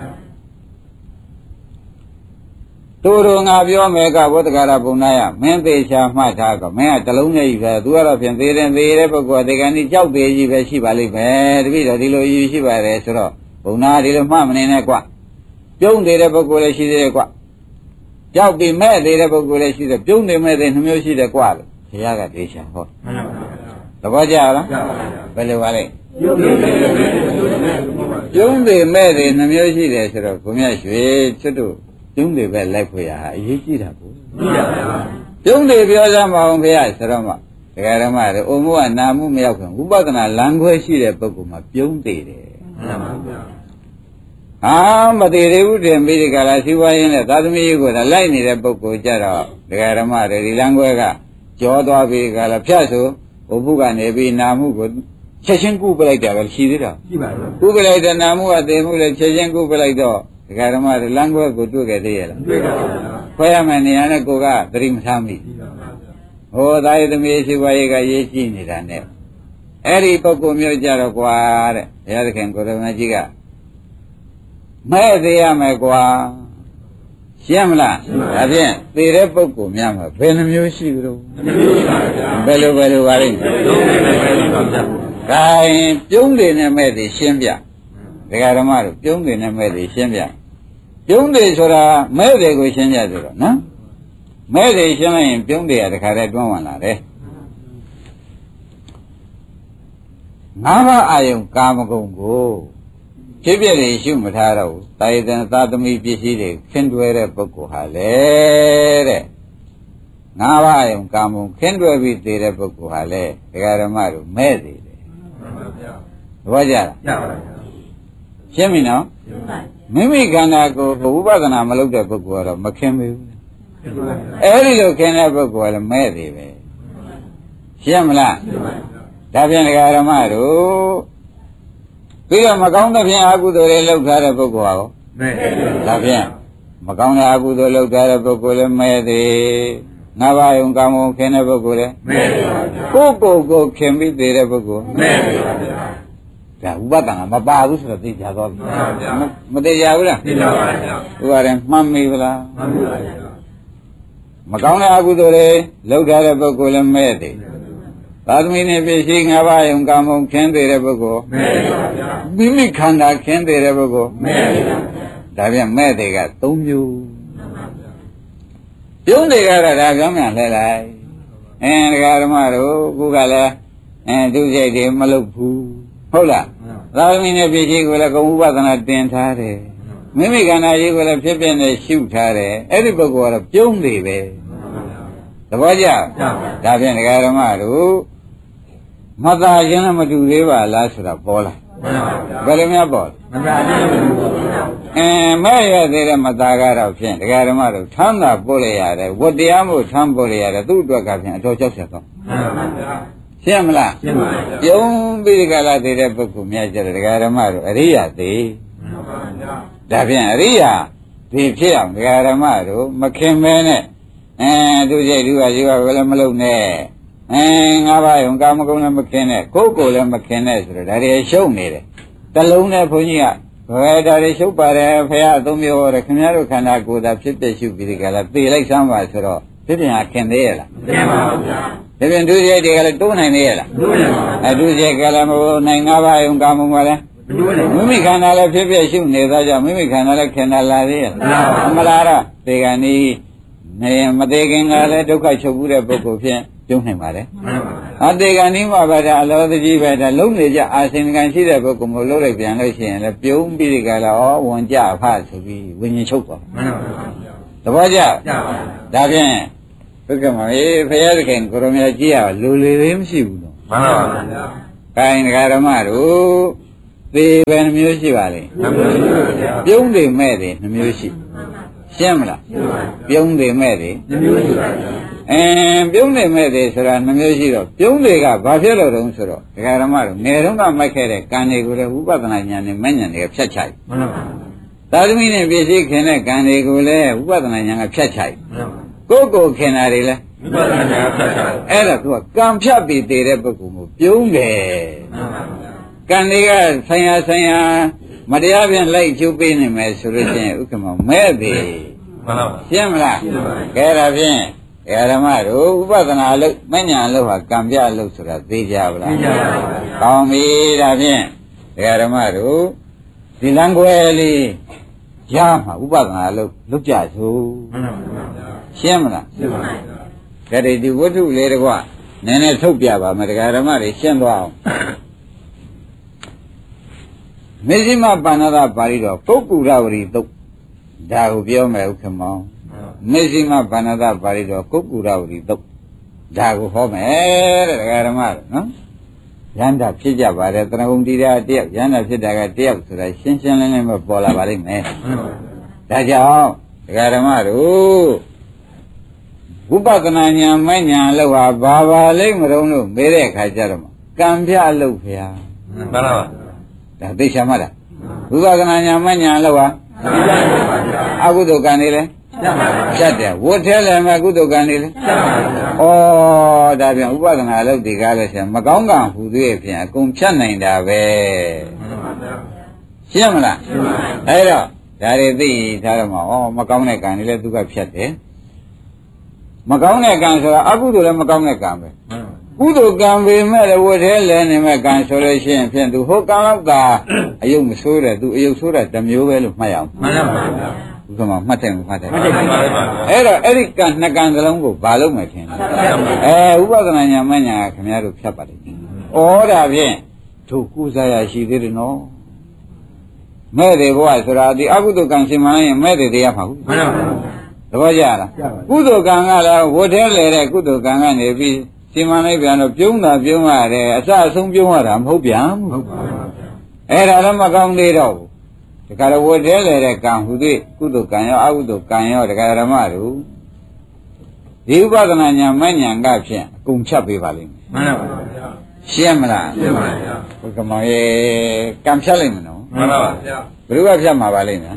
သူတို့ငါပြောမယ်ကဝတ္တကာရဘုံနာယမင်းသေးချာမှတ်ထားကမင်းကတလုံးနဲ့ကြီးပဲသူကတော့ဖြင့်သေးတယ်သေးတဲ့ပုဂ္ဂိုလ်ဒီကနေ့ကြောက်သေးကြီးပဲရှိပါလိမ့်မယ်တပည့်တော်ဒီလိုယူရှိပါတယ်ဆိုတော့ဘုံနာဒီလိုမှတ်မနေနဲ့ကွပြုံးသေးတဲ့ပုဂ္ဂိုလ်လည်းရှိသေးတယ်ကွကြောက်ပြီးမဲ့သေးတဲ့ပုဂ္ဂိုလ်လည်းရှိတယ်ပြုံးနေမဲ့တဲ့နှမျိုးရှိတယ်ကွလို့ဘုရားကဒေချာဟောမှန်ပါပါသဘောကျလားဘယ်လိုပါလဲပြုံးနေတဲ့ပြုံးတွေမဲ့တွေနှမျိုးရှိတယ်ဆိုတော့ကိုမြတ်ရွှေချွတ်တို့ပြုံးတွေပဲလိုက်ဖွေရဟာအရေးကြီးတာကိုကြီးပါဗျာပြုံးတွေပြောစမ်းမအောင်ဖေရဆိုတော့မှဒကာရမတွေအုံမှုကနာမှုမရောက်ခင်ဝိပဿနာလမ်းခွဲရှိတဲ့ပုဂ္ဂိုလ်မှာပြုံးသေးတယ်မှန်ပါဗျာအာမသေးသေးဘူးတင်ပြီးဒီကလာစီဝါရင်းနဲ့သာသမီကြီးကိုလိုက်နေတဲ့ပုဂ္ဂိုလ်ကြတော့ဒကာရမတွေဒီလမ်းခွဲကကြောသွားပြီးကလာဖြတ်ဆိုဘုဘုကနေပြီးနာမှုကိုချက်ချင်းကုပလိုက်တာပဲရှိသေးတာရှိပါဘူးကုပလိုက်တဲ့နာမှုကသေမှုလည်းချက်ချင်းကုပလိုက်တော့ဒကာဓမ္မတွေလမ်းခွဲကိုတွေ့ခဲ့သေးရဲ့လားတွေ့ပါဘူးခွဲရမယ်နေရာနဲ့ကိုကသတိမထားမိဟောသားရသမီးရှိပါရဲ့ကရေးကြည့်နေတာနဲ့အဲ့ဒီပုဂ္ဂိုလ်မျိုးကြတော့ကွာတဲ့ဘုရားသခင်ကိုရမကြီးကမဲ့သေးရမယ်ကွာရှင်းမလားဒါဖြင့်သေတဲ့ပုဂ္ဂိုလ်များမှာဘယ်နှမျိုးရှိကြလို့ဘယ်လိုဘယ်လိုပါလိမ့်ဂိုင်းပြုံးတယ်နဲ့မဲ့တယ်ရှင်းပြဒကာဓမ္မတို့ပြုံးတယ်နဲ့မဲ့တယ်ရှင်းပြပြုံးတယ်ဆိုတာမဲ့တယ်ကိုရှင်းပြဆိုတော့နော်မဲ့တယ်ရှင်းလိုက်ရင်ပြုံးတယ်ကတခါတည်းတွန်းဝင်လာတယ်ငါးပါးအာယုံကာမဂုဏ်ကိုဖြစ်ပြတယ်ရှုမထားတော့ဘူးတာယတန်သာသမီပစ္စည်းတွေခင်းတွဲတဲ့ပုဂ္ဂိုလ်ဟာလေတဲ့ငါးပါးအာယုံကာမဂုဏ်ခင်းတွဲပြီးသေးတဲ့ပုဂ္ဂိုလ်ဟာလေဒကာဓမ္မတို့မဲ့သေးတယ်မှန်ပါဗျာသဘောကျလားကျပါပါရှင်းပြီနော်မိမိခန္ဓာကိုယ်ဝိပဿနာမလုပ်တဲ့ပုဂ္ဂိုလ်ကတော့မခင်ဘူးအဲ့ဒီလိုခင်တဲ့ပုဂ္ဂိုလ်ကလည်းမဲ့သေးပဲရှင်းမလားဒါဖြင့်ဒကာဓမ္မတို့ပြီးတော့မကောင်းတဲ့ဖြင့်အကုသိုလ်တွေလုပ်ထားတဲ့ပုဂ္ဂိုလ်ဟာရောမဲ့ဒါဖြင့်မကောင်းတဲ့အကုသိုလ်လုပ်ထားတဲ့ပုဂ္ဂိုလ်လည်းမဲ့သေးငါးပါးယုံကာမဂုဏ်ခင်တဲ့ပုဂ္ဂိုလ်လည်းမဲ့ပါဗျာကိုယ်ကိုယ်ကိုခင်ပြီးသေးတဲ့ပုဂ္ဂိုလ်မဲ့ပါဗျာဒါဥပဒနာမပါဘူးဆိုတော့သိကြတော့မှန်ပါဗျာမသိကြဘူးလားသိကြပါဗျာသူကလည်းမှတ်မိဗလားမှတ်ပါဗျာမကောင်းတဲ့အကုသိုလ်တွေလုပ်ထားတဲ့ပုဂ္ဂိုလ်လည်းမဲ့သေးသာသမီနဲ့ပြည့်ရှိငါးပါးယုံကာမဂုဏ်ခင်းသေးတဲ့ပုဂ္ဂိုလ်မဲ့ပါဗျာမိမိခန္ဓာခင်းသေးတဲ့ပုဂ္ဂိုလ်မဲ့ပါဗျာဒါပြန်မဲ့သေးကသုံးမျိုးမှန်ပါဗျာပြုံးတွေကတော့ဒါပြောင်းပြန်လဲလိုက်အင်းဒကာဓမ္မတို့ခုကလည်းအဲသူစိတ်တွေမလုပ်ဘူးဟုတ်လားသာသမီနဲ့ပြည့်ရှိကိုလည်းကုံဥပဒနာတင်ထားတယ်မိမိခန္ဓာကြီးကိုလည်းဖြစ်ဖြစ်နဲ့ရှုထားတယ်အဲ့ဒီပုဂ္ဂိုလ်ကတော့ပြုံးတွေပဲသဘောကျဒါဖြင့်ဒကာဓမ္မတို့မသာခြင်းနဲ့မတူသေးပါလားဆိုတာပေါ်လာဘယ်လိုများပေါ်မသာခြင်းနဲ့မတူပါဘူးအင်းမဲ့ရသေးတဲ့မသာကတော့ဖြင့်ဒကာဓမ္မတို့ထမ်းတာပို့လိုက်ရတယ်ဝတ္တရားမို့ထမ်းပို့လိုက်ရတယ်သူ့အတွက်ကဖြင့်အတော်ကြောက်ဆက်တော့ရှင်းမလားရှင်းပါပြီပြုံးပြီးကြလာသေးတဲ့ပုဂ္ဂိုလ်များကြတယ်ဒကာဓမ္မတို့အရိယာသေးဒါဖြင့်အရိယာဒီဖြစ်အောင်ဒကာဓမ္မတို့မခင်မဲနဲ့အဲသူစိတ်သူကရှိကဘယ်လည်းမလုပ်နဲ့အဲငါးပါးယုံကာမဂုဏ်လည်းမခင်နဲ့ကိုယ်ကိုယ်လည်းမခင်နဲ့ဆိုတော့ဒါတွေရှုံနေတယ်တလုံးနဲ့ဘုန်းကြီးကဘယ်ဒါတွေရှုပ်ပါတယ်ဖះအသုံးမျိုးဟောတယ်ခင်ဗျားတို့ခန္ဓာကိုယ်သာဖြစ်တဲ့ရှုပြီးဒီကလာသေလိုက်စမ်းပါဆိုတော့ဒီပြင်ဟာခင်သေးရဲ့လားမခင်ပါဘူးဗျာဒီပြင်သူစိတ်တွေကလည်းတိုးနိုင်သေးရဲ့လားတိုးနိုင်ပါဘူးအဲသူစိတ်ကလည်းမဟုတ်နိုင်ငါးပါးယုံကာမဂုဏ်ကလည်းမိမိခန္ဓာလည်းဖြစ်ဖြစ်ရှုနေသောကြောင့်မိမိခန္ဓာလည်းခင်တာလာသေးရဲ့လားမလားတော့ဒီကနေ့နေမသေးခင်ကလည်းဒုက္ခချုပ်ဘူးတဲ့ပုဂ္ဂိုလ်ဖြင့်ပြုံးနိုင်ပါလေအတေကနိမဘာဒအလောတကြီးပဲဒါလုံးနေကြအာစင်ကံရှိတဲ့ပုဂ္ဂိုလ်မျိုးလုံးလိုက်ပြန်လို့ရှိရင်လည်းပြုံးပြီးဒီကလာဩဝန်ကြဖဆိုပြီးဝิญဉ်ချုပ်သွားမှန်ပါဗျာသဘောကျကျပါဒါဖြင့်ဘုက္ကမအေးဖရာသခင်ကိုရမကြီးကလူလေသေးမရှိဘူးလို့မှန်ပါဗျာခိုင်းဒကာဓမ္မတို့သေဘယ်နှမျိုးရှိပါလဲနှမျိုးရှိပါဗျာပြုံးတယ်မဲ့တယ်နှမျိုးရှိရှင်းမလားပြုံးတယ်မဲ့တယ်နှမျိုးရှိပါဗျာအင်းပြုံးနေမဲ့တယ်ဆိုတာနှမျိုးရှိတော့ပြုံးတွေကဘာဖြစ်လို့တုံးဆိုတော့ဒကာဓမ္မတို့ငယ်တုန်းကမိုက်ခဲ့တဲ့ကံတွေကိုလည်းဝိပဿနာဉာဏ်နဲ့မဉဏ်တွေကဖြတ်ချိုက်မှန်ပါဘူးသာသမီနဲ့ပြည့်စည်ခင်တဲ့ကံတွေကိုလည်းဝိပဿနာဉာဏ်ကဖြတ်ချိုက်မှန်ပါဘူးကိုယ်ကိုခင်တာတွေလည်းဝိပဿနာဉာဏ်ကဖြတ်ချိုက်အဲ့ဒါသူကကံဖြတ်ပြီးတည်တဲ့ပုဂ္ဂိုလ်ကိုပြုံးတယ်မှန်ပါဘူးကံတွေကဆိုင်ရာဆိုင်ရာမတရားပြန်လိုက်ကျုပ်ပေးနေမယ်ဆိုလို့ရှိရင်ဥက္ကမမဲ့တယ်မှန်ပါဘူးရှင်းမလားရှင်းပါပြီကဲဒါဖြင့်ဓမ္မတို့ဥပဒနာအလုပ်မဉ္ဇဉ်အလုပ်ဟာကံပြအလုပ်ဆိုတာသိကြပါလားသိကြပါပါဘုရားကောင်းပြီဒါဖြင့်ဓမ္မတို့ဒီလံခွဲလေးရမှာဥပဒနာအလုပ်လုပ်ကြစို့မှန်ပါပါရှင်းမလားရှင်းပါပါဒါဒီဝတ္ထုလေးတကွနည်းနည်းထုတ်ပြပါမယ်ဓမ္မတွေရှင်းသွားအောင်မေဇိမပါဏဒပါဠိတော်ပုဂ္ဂုရဝရီတုတ်ဒါကိုပြောမယ်ဥက္ကမောမေဇိမပါဏဒပါဠိတော်ပုဂ္ဂုရဝရီတုတ်ဒါကိုဟောမယ်တဲ့ဒကာဓမ္မတို့နော်ရန္တာဖြစ်ကြပါတယ်တဏှုံတိရာတယောက်ရန္တာဖြစ်တာကတယောက်ဆိုတာရှင်းရှင်းလင်းလင်းပဲပေါ်လာပါလိမ့်မယ်ဒါကြောင့်ဒကာဓမ္မတို့ဝိပဿနာဉာဏ်မဲ့ဉာဏ်လို့ဟာဘာပါလိမ့်မလို့လို့မေးတဲ့အခါကျတော့ကံပြလို့ဖေဟာမှန်ပါပါဒါသိချင်မှာလားဝိပဿနာဉာဏ်မဲ့ဉာဏ်လို့ဟာအကုသိုလ်ကံနေလဲဖြတ်တယ်ဝတ်ထဲလည်းမကုသိုလ်ကံနေလဲဩဒါပြန်ဥပဒနာလို့ဒီကားလို့ဆိုရင်မကောင်းကံဟူသေးဖြင့်အကုန်ဖြတ်နိုင်တာပဲရှင်းမလားအဲ့တော့ဒါတွေသိထားတော့မှဩမကောင်းတဲ့ကံတွေလည်းသူကဖြတ်တယ်မကောင်းတဲ့ကံဆိုတာအကုသိုလ်လည်းမကောင်းတဲ့ကံပဲကုသိုလ်ကံပေမဲ့လည်းဝတ်ထဲလည်းနေမဲ့ကံဆိုလို့ရှိရင်ဖြင့်သူဟိုကံတော့ကအယုတ်မဆိုးတယ်သူအယုတ်ဆိုးတာတစ်မျိုးပဲလို့မှတ်ရအောင်မှန်ပါပါဘုရားမှာမှတ်တယ်မှတ်တယ်မှတ်တယ်အဲ့တော့အဲ့ဒီကံနှစ်ကံစလုံးကိုဘာလို့မှထင်လဲအဲဥပဒနာညာမညာခင်ဗျားတို့ဖြတ်ပါလိမ့်မယ်ဩဒါဖြင့်သူကုစားရရှိသေးတယ်နော်မဲ့တယ်ဘုရားဆိုတာဒီအကုသိုလ်ကံရှင်မလိုက်ရင်မဲ့တယ်တရားမှာဟုတ်မှန်ပါပါသဘောကျလားကုသိုလ်ကံကလည်းဝတ်ထဲလေတဲ့ကုသိုလ်ကံကနေပြီးရှင်မလိုက်ပြန်တော့ပြုံးတာပြုံးရတယ်အစအဆုံးပြုံးရတာမဟုတ်ပြန်ဟုတ်ပါဘူးအဲ့ဒါလည်းမကောင်းသေးတော့ဘူးတခါတော့ဝတ်သေးလေတဲ့ကံဟူသည်ကုသိုလ်ကံရောအကုသိုလ်ကံရောတခါဓမ္မတို့ဒီဥပဒနာညာမညာကဖြင့်အကုန်ချက်ပေးပါလိမ့်မယ်မှန်ပါပါဗျာရှင်းမလားရှင်းပါဗျာဘုကမောင်ရေကံဖြတ်လိုက်မနော်မှန်ပါပါဗျာဘယ်လိုကဖြတ်မှာပါလိမ့်မယ်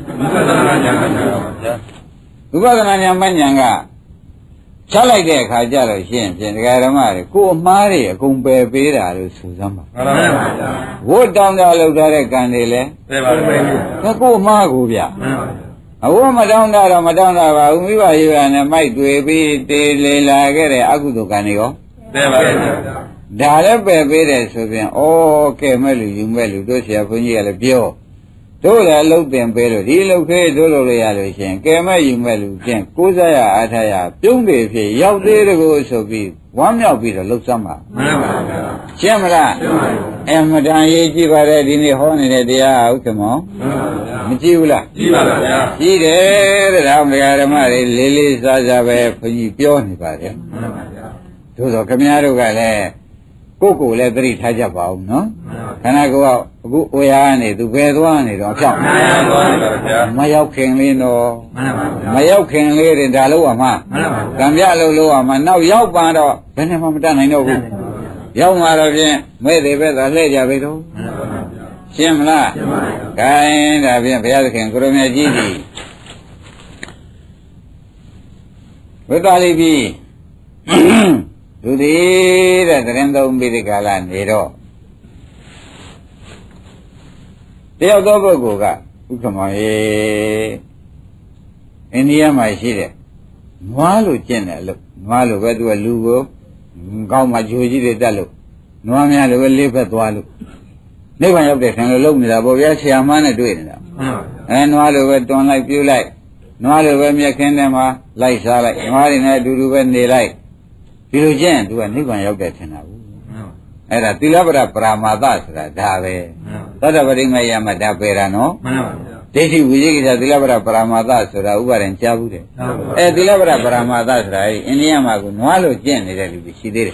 ဥပဒနာညာမညာကချလိုက်တဲ့အခါကျတော့ရှင်းဖြင့်ဒကာဓမ္မတွေကိုအမှားတွေအကုန်ပယ်ပေးတာလို့ဆိုစမ်းပါမှန်ပါဗျာဝတ်တောင်းတာလောက်ထားတဲ့ကံတွေလည်းပယ်ပါမယ်ဒါကိုအမှားကိုဗျမှန်ပါဗျာအဝတ်မတောင်းတာတော့မတောင်းတာပါဘူးမိဘရေရနဲ့မိုက်တွေ့ပြီးတေးလေလာခဲ့တဲ့အကုသိုလ်ကံတွေရောပယ်ပါမယ်ဗျာဒါလည်းပယ်ပေးတယ်ဆိုပြန်ဩကဲမဲ့လူယူမဲ့လူတို့ဆရာဘုန်းကြီးကလည်းပြောတို့လည်းလှုပ်တင်ပေးလို့ဒီလှုပ်ခဲတို့လို့ရလို့ရှင်ကဲမဲ့ယူမဲ့လူချင်းကိုးစားရအားထားရပြုံးတယ်ဖြစ်ရောက်သေးတယ်ကိုဆိုပြီးဝမ်းမြောက်ပြီးတော့လှုပ်စမ်းပါမှန်ပါဗျာရှင်းမလားရှင်းပါပြီအမတန်ရေးကြည့်ပါတဲ့ဒီနေ့ဟောနေတဲ့တရားဟုတ်ကဲ့မောမှန်ပါဗျာမကြည့်ဘူးလားကြည့်ပါဗျာကြည့်တယ်တဲ့ဒါမှဓမ္မတွေလေးလေးစားစားပဲဘုန်းကြီးပြောနေပါတယ်မှန်ပါဗျာသို့သောခင်ဗျားတို့ကလည်းကိုယ်ကိုယ်လည်းသတိထားကြပါဦးနော်ခန္ဓာကိုယ်ကအခုအိုရာနေသူဘယ်သွားနေတော့အဖြောင်းမရောက်ခင်လေးတော့မရောက်ခင်လေးတွေဒါလို့ရမှာကံပြလို့လို့ရမှာနောက်ရောက်ပါတော့ဘယ်နဲ့မှမတတ်နိုင်တော့ဘူးရောက်มาတော့ဖြင့်မဲ့တွေပဲသာလှည့်ကြပြီတော့ရှင်းမလားရှင်းပါပြီ gain ဒါဖြင့်ဘုရားသခင်ကိုရမေကြီးကြီးဝိသလိပြီသူဒီတဲ့သရင်သုံးပြီးဒီကာလနေတော့တယောက်သောပုဂ္ဂိုလ်ကဥက္ကမောရေအိန္ဒိယမှာရှိတဲ့နွားလိုကျင့်တယ်လို့နွားလိုပဲသူကလူကိုကောင်းမှဂျိုကြီးတွေတက်လို့နွားများလိုပဲလေးဖက်သွားလို့နိဗ္ဗာန်ရောက်တဲ့ခံလို့လုံနေတာပေါ့ဗျာဆရာမနဲ့တွေ့နေတာအဲနွားလိုပဲတွန်လိုက်ပြူလိုက်နွားလိုပဲမြက်ခင်းထဲမှာလိုက်စားလိုက်နွားတွေနဲ့အတူတူပဲနေလိုက်ဒီလိုကျင့်သူကနိဗ္ဗာန်ရောက်တဲ့ထင်တာဘူးအဲ့ဒါသီလပရပရာမာသဆိုတာဒါပဲသတ္တပရိမယမဒါပေတာနော်မှန်ပါဗျာဒိဋ္ဌိဝိသေကိစ္စသီလပရပရာမာသဆိုတာဥပါဒံကြားဘူးတယ်အဲသီလပရပရာမာသဆိုတာအိန္ဒိယမှာကနွားလိုကျင့်နေတဲ့လူတွေရှိသေးတယ်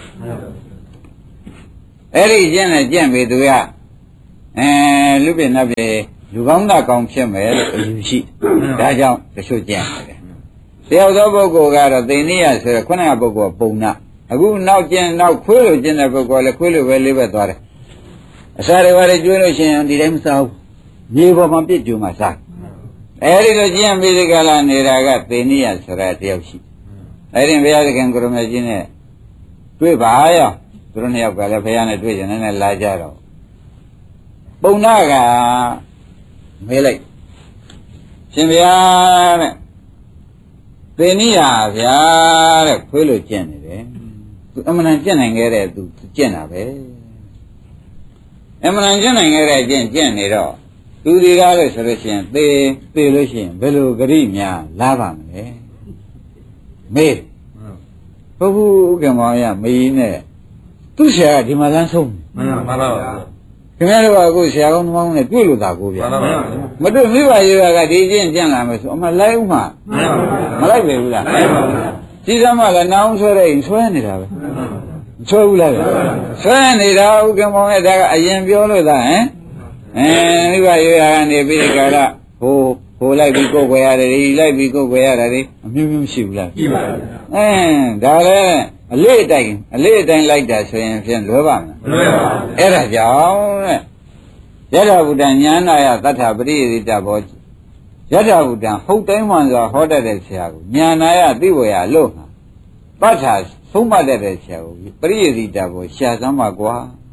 အဲ့ဒီကျင့်နဲ့ကျင့်ပြီးသူကအဲလူပြနတ်ပြေလူကောင်းတာကောင်းဖြစ်မယ်လို့အယူရှိဒါကြောင့်တချို့ကျင့်တယ်တယောက်သောပုဂ္ဂိုလ်ကတော့သိနေရဆိုရခုနကပုဂ္ဂိုလ်ပုံနာအခုနောက်ကျင်နောက်ခွေးလိုကျင်တဲ့ပုဂ္ဂိုလ်လည်းခွေးလိုပဲလေးပဲသွားတယ်အစာတွေဘာတွေကျွေးလို့ရှိရင်ဒီတိုင်းမစားဘူးမြေပေါ်မှာပြစ်ကြုံမှစားအဲဒီလိုကျင်ပြီးဒီကလာနေတာကသိနေရဆိုရတယောက်ရှိအဲဒီဘုရားသခင်ကိုရမေကြီးနဲ့တွေ့ပါရောသူတို့နှစ်ယောက်ကလည်းဘုရားနဲ့တွေ့ကြနေနဲ့လာကြတော့ပုံနာကမေးလိုက်ရှင်ဘုရားတဲ့သိနေရဗျာတဲ့ခွေးလိုကျင့်နေတယ်သူအမှန်တန်ကျင့်နိုင်ခဲ့တဲ့သူကျင့်တာပဲအမှန်တန်ကျင့်နိုင်ခဲ့တဲ့ကျင့်ကျင့်နေတော့သူဒီကားလို့ဆိုလို့ရှိရင်သေသေလို့ရှိရင်ဘယ်လိုဂရိများလာပါမလဲမေးဘုဘူးဥက္ကမောင်ရမေးနဲ့သူ့ဆရာကဒီမှာလမ်းဆုံးမှန်ပါပါခင်ဗျားတို့ကအခုဆရာကောင်းသမောင်းနဲ့တွေ့လို့သာကိုဗျာမတွေ့မိပါရဲ့ကဒီချင်းကျင့်လာမယ်ဆိုအမလိုက်ဦးမှာမလိုက်ပဲဘူးလားကြီးစမ်းမှလည်းနောင်ဆွဲတဲ့ရင်ဆွဲနေတာပဲဆွဲဘူးလားဆွဲနေတာဥက္ကမောင်ရဲ့ဒါကအရင်ပြောလို့သာဟမ်အဲမိဘရဲ့ကနေပြီးဒီကရဟိုဟိုလိုက်ပြီးကိုယ်ွယ်ရတယ်ဒီလိုက်ပြီးကိုယ်ွယ်ရတယ်အမျိုးမျိုးရှိဘူးလားရှိပါဘူးအဲဒါလည်းအလေးအတိုင်းအလေးအတိုင်းလိုက်တာဆိုရင်ဖြင့်လွယ်ပါမလားမလွယ်ပါဘူးအဲ့ဒါကြောင့်တဲ့ယထာဘုဒ္ဓညာနာယသတ္ထပရိယေတဘောယထာဘုဒ္ဓဟုတ်တိုင်းမှန်စွာဟောတတ်တဲ့ဆရာကိုညာနာယသိဝေယလို့မှာပဋ္ဌာဆုံးမတတ်တဲ့ဆရာကိုပရိယေတဘောရှာစမ်းပါကွာ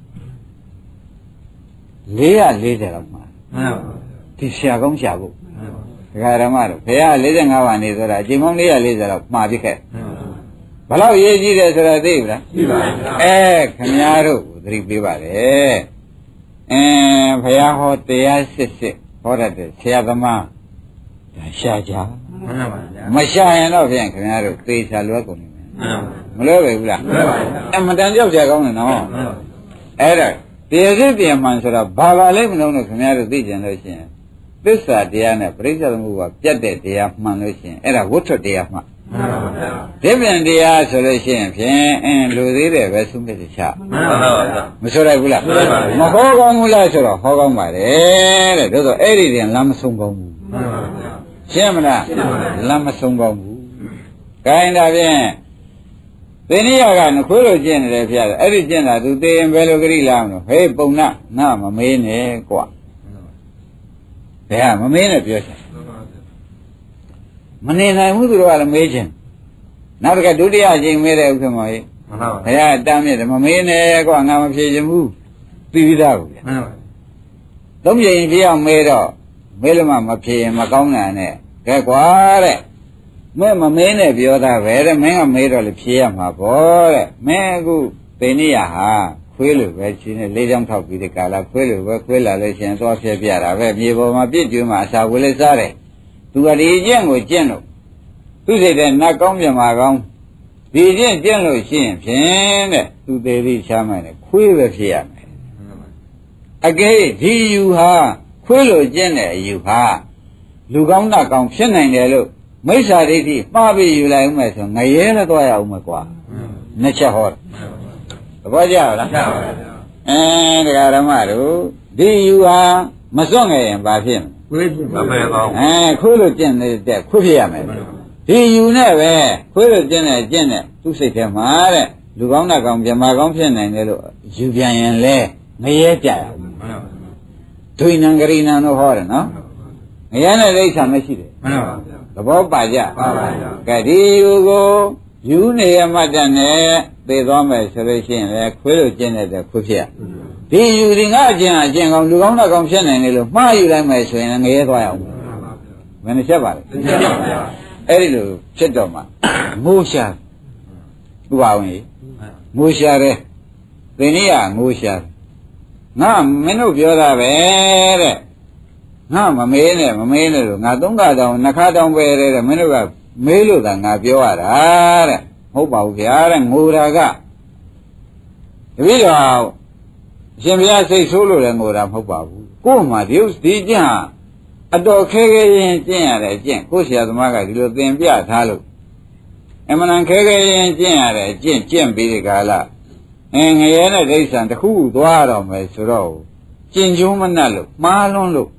လေးရလေးတယ်တော့မှာမှန်ပါဘူးဒီဆရာကောင်းရှာဖို့ဒကာဓမ္မတို့ဘုရား၄၅ပါးနေဆိုတာအချိန်ပေါင်း၄၄၀တော့မှာပြခဲ့ဘယ်လောက်ရေးကြည့်တယ်ဆိုတာသိပြီလားသိပါဘူးအဲခင်ဗျားတို့သတိပေးပါလေအင်းဘုရားဟောတရားစစ်စစ်ဟောတတ်တယ်ဆရာသမားဒါရှာကြမှန်ပါဗျာမရှာရင်တော့ဖြင့်ခင်ဗျားတို့သေချာလွယ်ကုန်နေမယ်မလွယ်ပဲဘူးလားလွယ်ပါဗျာအမှန်တန်ကြောက်ကြကောင်းတယ်နော်အဲ့ဒါတရားစစ်တရားမှန်ဆိုတာဘာပါလဲမလို့ခင်ဗျားတို့သိကြလို့ရှိရင်သစ္စာတရားနဲ့ပရိစ္ဆေသမုပ္ပါပြတ်တဲ့တရားမှန်လို့ရှိရင်အဲ့ဒါဝဋ္ထုတရားမှန်ပါဗျာဒီပြန်တရားဆိုလို့ရှိရင်ဖြင့်အင်းလူသေးတယ်ပဲသုံးပြချမှန်ပါဗျာမဆိုရဘူးလားမဟောကောင်းဘူးလားဆိုတော့ဟောကောင်းပါတယ်တဲ့ဒါဆိုအဲ့ဒီတင်လမ်းမဆုံးကောင်းဘူးမှန်ပါဗျာရှင်းမလားလမ်းမဆုံးကောင်းဘူးခိုင်းတာဖြင့်သေနိယကနခွေးလိုကျင့်နေတယ်ဖျားတယ်အဲ့ဒီကျင့်တာသူသေရင်ဘယ်လိုကြိလာမလို့ဟေးပုံနာငါမမေးနဲ့ကွာဘယ်ဟာမမေးနဲ့ပြောချင်မနေနိုင်ဘူးသူတို့ကလည်းမေးချင်နောက်တစ်ခါဒုတိယအချိန်မေးတဲ့ဥက္ကမောကြီးမှန်ပါပါဘယ်ဟာတမ်းမြစ်တယ်မမေးနဲ့ကွာငါမဖြေချင်ဘူးသိပြီးသားကိုဗျမှန်ပါပါသုံးချိန်ပြအောင်မေးတော့မေးလို့မှမဖြေရင်မကောင်းတာနဲ့ကဲကွာတဲ့မင်းမမေးနဲ့ပြောတာပဲတဲ့မင်းကမေးတော့လေဖြေရမှာပေါ့တဲ့မင်းအခုသိနေရဟာခွေးလိုပဲချင်းနဲ့လေးချောင်းထောက်ပြီးတဲ့ကာလခွေးလိုပဲခွေးလာလို့ရှင်သွားဖြဲပြတာပဲမြေပေါ်မှာပြစ်ကျွေးမှာအစာဝေးလေးစားတယ်သူကဒီကျင့်ကိုကျင့်လို့သူစိတ်တဲ့နတ်ကောင်းမြတ်မှာကောင်းဒီကျင့်ကျင့်လို့ရှိရင်ဖြင့်တဲ့သူသေးသေးချမ်းမယ်နဲ့ခွေးပဲဖြစ်ရမယ်အကဲဒီယူဟာခွေးလိုကျင့်တဲ့အယူဟာလူကောင်းနတ်ကောင်းဖြစ်နိုင်တယ်လို့မိစ္ဆာဒိဋ္ဌိမှားပြီးယူလိုက်ဦးမယ်ဆိုငရဲလည်းသွားရအောင်မယ်ကွာနှစ်ချက်ဟောသဘောကျလားကျပါပါအဲတရားဓမ္မတို့ဒီယူဟာမစွန့်ငယ်ရင်ဘာဖြစ်မလဲခွေးဖြစ်မှာပဲကောင်းအဲခွေးလိုကျင့်နေတဲ့ခွေးဖြစ်ရမယ်ဒီယူနဲ့ပဲခွေးလိုကျင့်တဲ့ကျင့်တဲ့သူ့စိတ်ထဲမှာတဲ့လူကောင်းတဲ့ကောင်ပြမကောင်းဖြစ်နိုင်တယ်လို့ယူပြန်ရင်လဲငရဲကြရအောင်ဒွိနံဂရိနံတို့ဟောတယ်နော်ငရဲနဲ့အိဋ္ဌာမရှိတယ်မှန်ပါဗျာသဘောပါကြပါပါဗျာကဲဒီယူကိုယူနေရမှတ်တဲ့နဲ့သိသွားမယ်ဆိုလို့ရှိရင်လေခွေးလိုကျင့်တဲ့ခွေးဖြစ်ရဒီယူဒီငါအကျင့်အကျင့်ကောင်လူကောင်းတဲ့ကောင်ဖြစ်နိုင်တယ်လို့မှားယူလိုက်မယ်ဆိုရင်ငရဲသွားရအောင်ဘယ်နှချက်ပါလဲချက်ပါဗျာအဲ့ဒီလိုဖြစ်တော့မှငိုရှာဥပါဝင်ငိုရှာတယ်သင်ကြီးကငိုရှာငါမင်းတို့ပြောတာပဲတဲ့ငါမမေးနဲ့မမေးနဲ့လို့ငါသုံးခါတောင်နှစ်ခါတောင်ပဲတဲ့မင်းတို့ကမေးလို့သာငါပြောရတာတဲ့မဟုတ်ပါဘူးဗျာတဲ့ငိုတာကတပည့်တော်အရှင်ဘုရားစိတ်ဆိုးလို့လည်းငိုတာမဟုတ်ပါဘူးကို့မှာဒီဒီကျင့်အတော်ခဲခဲရင်ကျင့်ရတယ်ကျင့်ကိုဆရာသမားကဒီလိုသင်ပြထားလို့အမှန်တန်ခဲခဲရင်ကျင့်ရတယ်ကျင့်ကျင့်ပြီးဒီကာလအင်းငရဲနဲ့ဒိဋ္ဌံတစ်ခုသွားတော့မယ်ဆိုတော့ကျင့်ကျုံးမနှက်လို့မှားလွန်းလို့